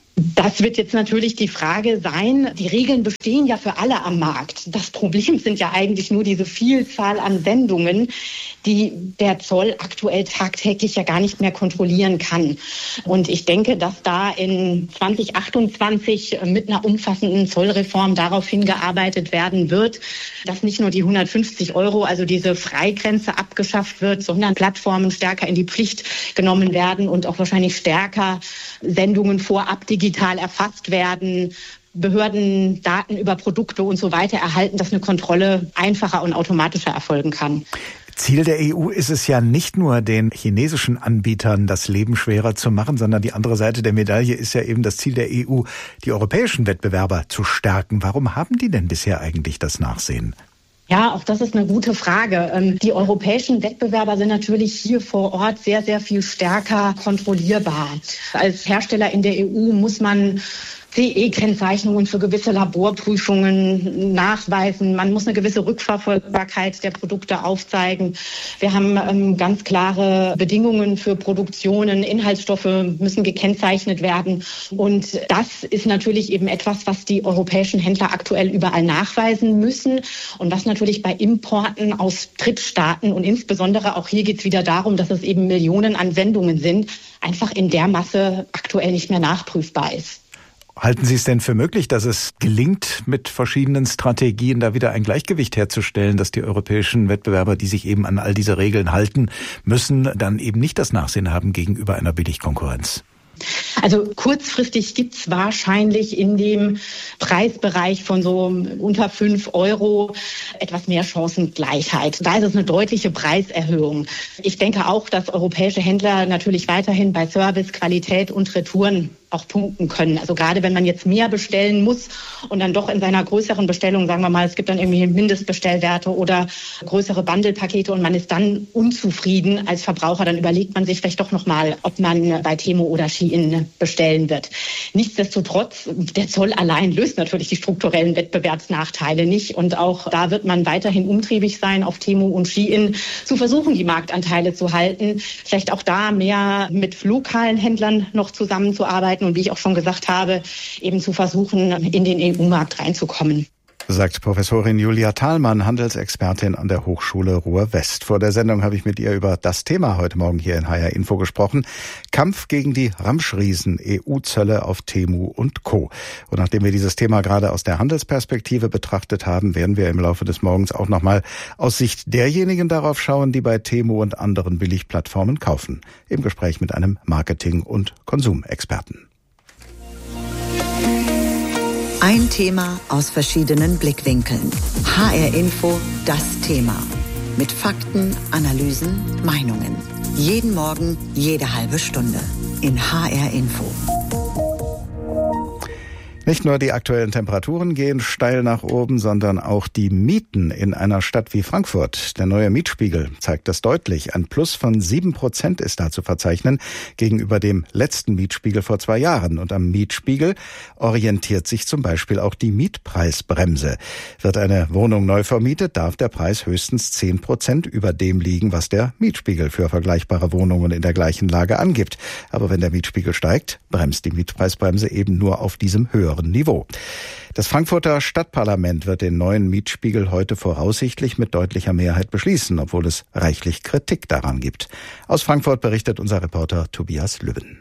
Das wird jetzt natürlich die Frage sein. Die Regeln bestehen ja für alle am Markt. Das Problem sind ja eigentlich nur diese Vielzahl an Sendungen, die der Zoll aktuell tagtäglich ja gar nicht mehr kontrollieren kann. Und ich denke, dass da in zwanzig achtundzwanzig mit einer umfassenden Zollreform darauf hingearbeitet werden wird, dass nicht nur die hundertfünfzig Euro, also diese Freigrenze abgeschafft wird, sondern Plattformen stärker in die Pflicht genommen werden und auch wahrscheinlich stärker Sendungen vorab digital erfasst werden, Behörden Daten über Produkte und so weiter erhalten, dass eine Kontrolle einfacher und automatischer erfolgen kann. Ziel der E U ist es ja nicht nur, den chinesischen Anbietern das Leben schwerer zu machen, sondern die andere Seite der Medaille ist ja eben das Ziel der E U, die europäischen Wettbewerber zu stärken. Warum haben die denn bisher eigentlich das Nachsehen? Ja, auch das ist eine gute Frage. Die europäischen Wettbewerber sind natürlich hier vor Ort sehr, sehr viel stärker kontrollierbar. Als Hersteller in der E U muss man C E-Kennzeichnungen für gewisse Laborprüfungen nachweisen. Man muss eine gewisse Rückverfolgbarkeit der Produkte aufzeigen. Wir haben ähm, ganz klare Bedingungen für Produktionen. Inhaltsstoffe müssen gekennzeichnet werden. Und das ist natürlich eben etwas, was die europäischen Händler aktuell überall nachweisen müssen. Und was natürlich bei Importen aus Drittstaaten und insbesondere auch hier geht es wieder darum, dass es eben Millionen an Sendungen sind, einfach in der Masse aktuell nicht mehr nachprüfbar ist. Halten Sie es denn für möglich, dass es gelingt, mit verschiedenen Strategien da wieder ein Gleichgewicht herzustellen, dass die europäischen Wettbewerber, die sich eben an all diese Regeln halten müssen, dann eben nicht das Nachsehen haben gegenüber einer Billigkonkurrenz? Also kurzfristig gibt es wahrscheinlich in dem Preisbereich von so unter fünf Euro etwas mehr Chancengleichheit. Da ist es eine deutliche Preiserhöhung. Ich denke auch, dass europäische Händler natürlich weiterhin bei Service, Qualität und Retouren auch punkten können. Also gerade wenn man jetzt mehr bestellen muss und dann doch in seiner größeren Bestellung, sagen wir mal, es gibt dann irgendwie Mindestbestellwerte oder größere Bundlepakete und man ist dann unzufrieden als Verbraucher, dann überlegt man sich vielleicht doch nochmal, ob man bei Temu oder Shein bestellen wird. Nichtsdestotrotz, der Zoll allein löst natürlich die strukturellen Wettbewerbsnachteile nicht und auch da wird man weiterhin umtriebig sein, auf Temu und Shein zu versuchen, die Marktanteile zu halten. Vielleicht auch da mehr mit lokalen Händlern noch zusammenzuarbeiten und wie ich auch schon gesagt habe, eben zu versuchen, in den E U-Markt reinzukommen. Sagt Professorin Julia Thalmann, Handelsexpertin an der Hochschule Ruhr-West. Vor der Sendung habe ich mit ihr über das Thema heute Morgen hier in H R Info gesprochen. Kampf gegen die Ramschriesen, E U-Zölle auf Temu und Co. Und nachdem wir dieses Thema gerade aus der Handelsperspektive betrachtet haben, werden wir im Laufe des Morgens auch nochmal aus Sicht derjenigen darauf schauen, die bei Temu und anderen Billigplattformen kaufen. Im Gespräch mit einem Marketing- und Konsumexperten. Ein Thema aus verschiedenen Blickwinkeln. H R Info, das Thema. Mit Fakten, Analysen, Meinungen. Jeden Morgen, jede halbe Stunde. In H R Info. Nicht nur die aktuellen Temperaturen gehen steil nach oben, sondern auch die Mieten in einer Stadt wie Frankfurt. Der neue Mietspiegel zeigt das deutlich. Ein Plus von sieben Prozent ist da zu verzeichnen gegenüber dem letzten Mietspiegel vor zwei Jahren. Und am Mietspiegel orientiert sich zum Beispiel auch die Mietpreisbremse. Wird eine Wohnung neu vermietet, darf der Preis höchstens zehn Prozent über dem liegen, was der Mietspiegel für vergleichbare Wohnungen in der gleichen Lage angibt. Aber wenn der Mietspiegel steigt, bremst die Mietpreisbremse eben nur auf diesem höheren höheren Niveau. Das Frankfurter Stadtparlament wird den neuen Mietspiegel heute voraussichtlich mit deutlicher Mehrheit beschließen, obwohl es reichlich Kritik daran gibt. Aus Frankfurt berichtet unser Reporter Tobias Lübben.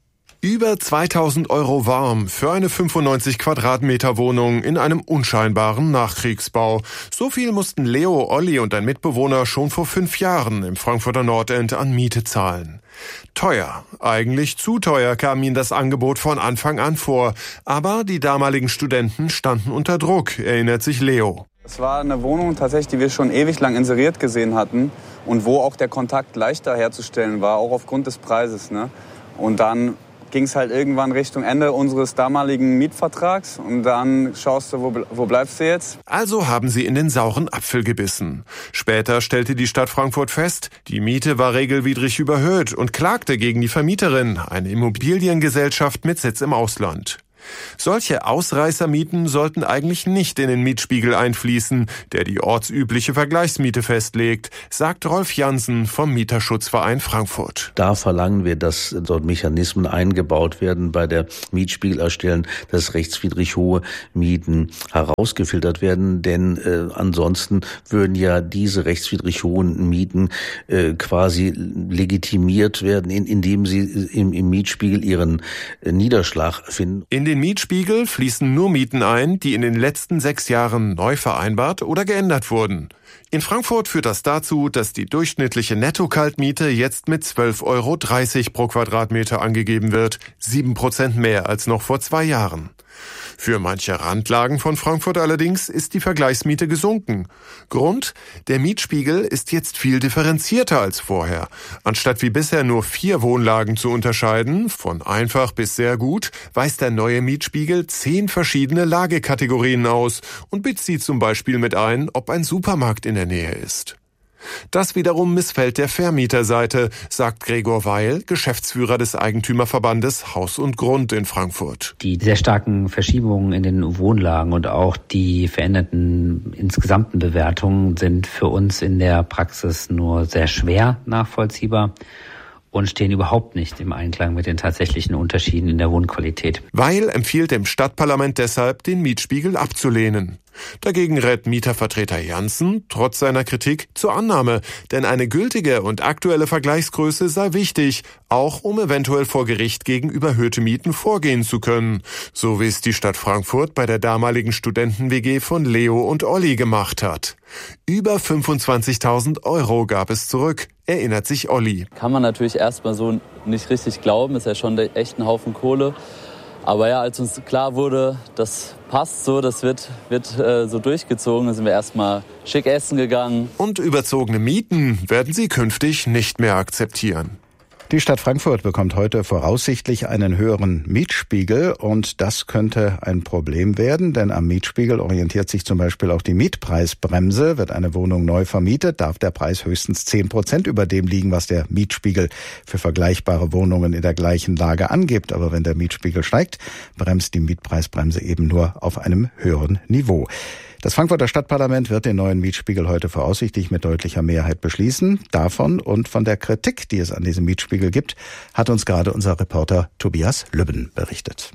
Über zweitausend Euro warm für eine fünfundneunzig Quadratmeter Wohnung in einem unscheinbaren Nachkriegsbau. So viel mussten Leo, Olli und ein Mitbewohner schon vor fünf Jahren im Frankfurter Nordend an Miete zahlen. Teuer, eigentlich zu teuer kam ihnen das Angebot von Anfang an vor. Aber die damaligen Studenten standen unter Druck, erinnert sich Leo. Es war eine Wohnung tatsächlich, die wir schon ewig lang inseriert gesehen hatten und wo auch der Kontakt leichter herzustellen war, auch aufgrund des Preises, ne? Und dann ging es halt irgendwann Richtung Ende unseres damaligen Mietvertrags und dann schaust du, wo, wo bleibst du jetzt? Also haben sie in den sauren Apfel gebissen. Später stellte die Stadt Frankfurt fest, die Miete war regelwidrig überhöht und klagte gegen die Vermieterin, eine Immobiliengesellschaft mit Sitz im Ausland. Solche Ausreißermieten sollten eigentlich nicht in den Mietspiegel einfließen, der die ortsübliche Vergleichsmiete festlegt, sagt Rolf Jansen vom Mieterschutzverein Frankfurt. Da verlangen wir, dass dort Mechanismen eingebaut werden bei der Mietspiegelerstellung, dass rechtswidrig hohe Mieten herausgefiltert werden, denn äh, ansonsten würden ja diese rechtswidrig hohen Mieten äh, quasi legitimiert werden, in, indem sie im, im Mietspiegel ihren äh, Niederschlag finden. In den Mietspiegel fließen nur Mieten ein, die in den letzten sechs Jahren neu vereinbart oder geändert wurden. In Frankfurt führt das dazu, dass die durchschnittliche Netto-Kaltmiete jetzt mit zwölf Euro dreißig pro Quadratmeter angegeben wird, sieben Prozent mehr als noch vor zwei Jahren. Für manche Randlagen von Frankfurt allerdings ist die Vergleichsmiete gesunken. Grund? Der Mietspiegel ist jetzt viel differenzierter als vorher. Anstatt wie bisher nur vier Wohnlagen zu unterscheiden, von einfach bis sehr gut, weist der neue Mietspiegel zehn verschiedene Lagekategorien aus und bezieht zum Beispiel mit ein, ob ein Supermarkt in der Nähe ist. Das wiederum missfällt der Vermieterseite, sagt Gregor Weil, Geschäftsführer des Eigentümerverbandes Haus und Grund in Frankfurt. Die sehr starken Verschiebungen in den Wohnlagen und auch die veränderten insgesamten Bewertungen sind für uns in der Praxis nur sehr schwer nachvollziehbar und stehen überhaupt nicht im Einklang mit den tatsächlichen Unterschieden in der Wohnqualität. Weil empfiehlt dem Stadtparlament deshalb, den Mietspiegel abzulehnen. Dagegen rät Mietervertreter Jansen, trotz seiner Kritik, zur Annahme, denn eine gültige und aktuelle Vergleichsgröße sei wichtig, auch um eventuell vor Gericht gegen überhöhte Mieten vorgehen zu können, so wie es die Stadt Frankfurt bei der damaligen Studenten-W G von Leo und Olli gemacht hat. Über fünfundzwanzigtausend Euro gab es zurück, erinnert sich Olli. Kann man natürlich erstmal so nicht richtig glauben, ist ja schon echt ein Haufen Kohle. Aber ja, als uns klar wurde, das passt so, das wird, wird äh, so durchgezogen, dann sind wir erstmal schick essen gegangen. Und überzogene Mieten werden sie künftig nicht mehr akzeptieren. Die Stadt Frankfurt bekommt heute voraussichtlich einen höheren Mietspiegel und das könnte ein Problem werden, denn am Mietspiegel orientiert sich zum Beispiel auch die Mietpreisbremse. Wird eine Wohnung neu vermietet, darf der Preis höchstens zehn Prozent über dem liegen, was der Mietspiegel für vergleichbare Wohnungen in der gleichen Lage angibt. Aber wenn der Mietspiegel steigt, bremst die Mietpreisbremse eben nur auf einem höheren Niveau. Das Frankfurter Stadtparlament wird den neuen Mietspiegel heute voraussichtlich mit deutlicher Mehrheit beschließen. Davon und von der Kritik, die es an diesem Mietspiegel gibt, hat uns gerade unser Reporter Tobias Lübben berichtet.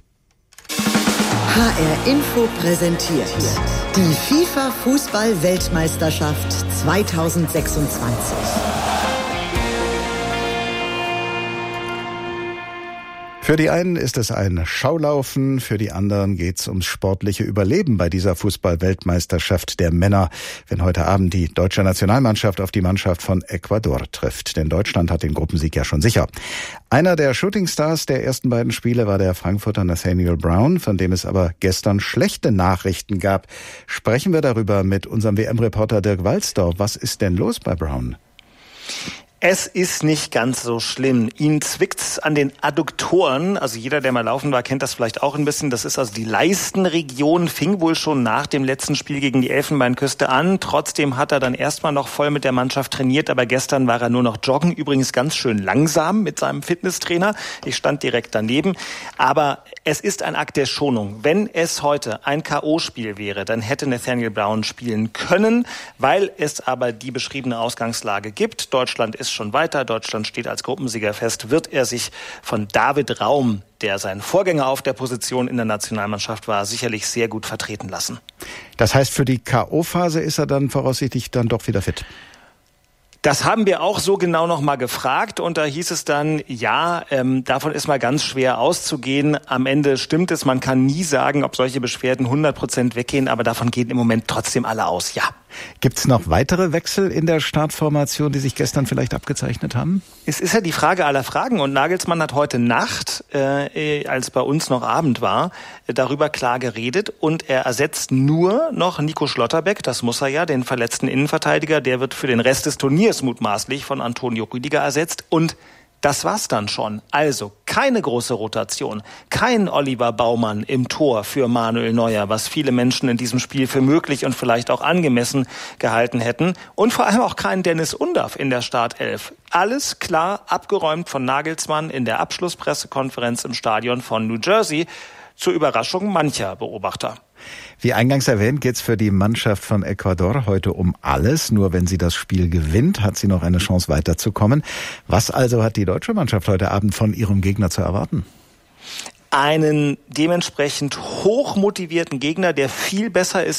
H R Info präsentiert die FIFA-Fußball-Weltmeisterschaft zweitausendsechsundzwanzig. Für die einen ist es ein Schaulaufen, für die anderen geht's ums sportliche Überleben bei dieser Fußball-Weltmeisterschaft der Männer, wenn heute Abend die deutsche Nationalmannschaft auf die Mannschaft von Ecuador trifft. Denn Deutschland hat den Gruppensieg ja schon sicher. Einer der Shootingstars der ersten beiden Spiele war der Frankfurter Nathaniel Brown, von dem es aber gestern schlechte Nachrichten gab. Sprechen wir darüber mit unserem W M-Reporter Dirk Walzdorf. Was ist denn los bei Brown? Es ist nicht ganz so schlimm. Ihn zwickt's an den Adduktoren. Also jeder, der mal laufen war, kennt das vielleicht auch ein bisschen. Das ist also die Leistenregion. Fing wohl schon nach dem letzten Spiel gegen die Elfenbeinküste an. Trotzdem hat er dann erstmal noch voll mit der Mannschaft trainiert. Aber gestern war er nur noch joggen. Übrigens ganz schön langsam mit seinem Fitnesstrainer. Ich stand direkt daneben. Aber es ist ein Akt der Schonung. Wenn es heute ein K O-Spiel wäre, dann hätte Nathaniel Brown spielen können. Weil es aber die beschriebene Ausgangslage gibt. Deutschland ist ist schon weiter. Deutschland steht als Gruppensieger fest. Wird er sich von David Raum, der sein Vorgänger auf der Position in der Nationalmannschaft war, sicherlich sehr gut vertreten lassen. Das heißt, für die K O-Phase ist er dann voraussichtlich dann doch wieder fit? Das haben wir auch so genau noch mal gefragt und da hieß es dann, ja, ähm, davon ist mal ganz schwer auszugehen. Am Ende stimmt es, man kann nie sagen, ob solche Beschwerden hundert Prozent weggehen, aber davon gehen im Moment trotzdem alle aus, ja. Gibt es noch weitere Wechsel in der Startformation, die sich gestern vielleicht abgezeichnet haben? Es ist ja die Frage aller Fragen und Nagelsmann hat heute Nacht, äh, als bei uns noch Abend war, äh, darüber klar geredet und er ersetzt nur noch Nico Schlotterbeck, das muss er ja, den verletzten Innenverteidiger, der wird für den Rest des Turniers mutmaßlich von Antonio Rüdiger ersetzt und das war's dann schon. Also keine große Rotation, kein Oliver Baumann im Tor für Manuel Neuer, was viele Menschen in diesem Spiel für möglich und vielleicht auch angemessen gehalten hätten. Und vor allem auch kein Dennis Undaff in der Startelf. Alles klar abgeräumt von Nagelsmann in der Abschlusspressekonferenz im Stadion von New Jersey, zur Überraschung mancher Beobachter. Wie eingangs erwähnt, geht's für die Mannschaft von Ecuador heute um alles. Nur wenn sie das Spiel gewinnt, hat sie noch eine Chance weiterzukommen. Was also hat die deutsche Mannschaft heute Abend von ihrem Gegner zu erwarten? Einen dementsprechend hochmotivierten Gegner, der viel besser ist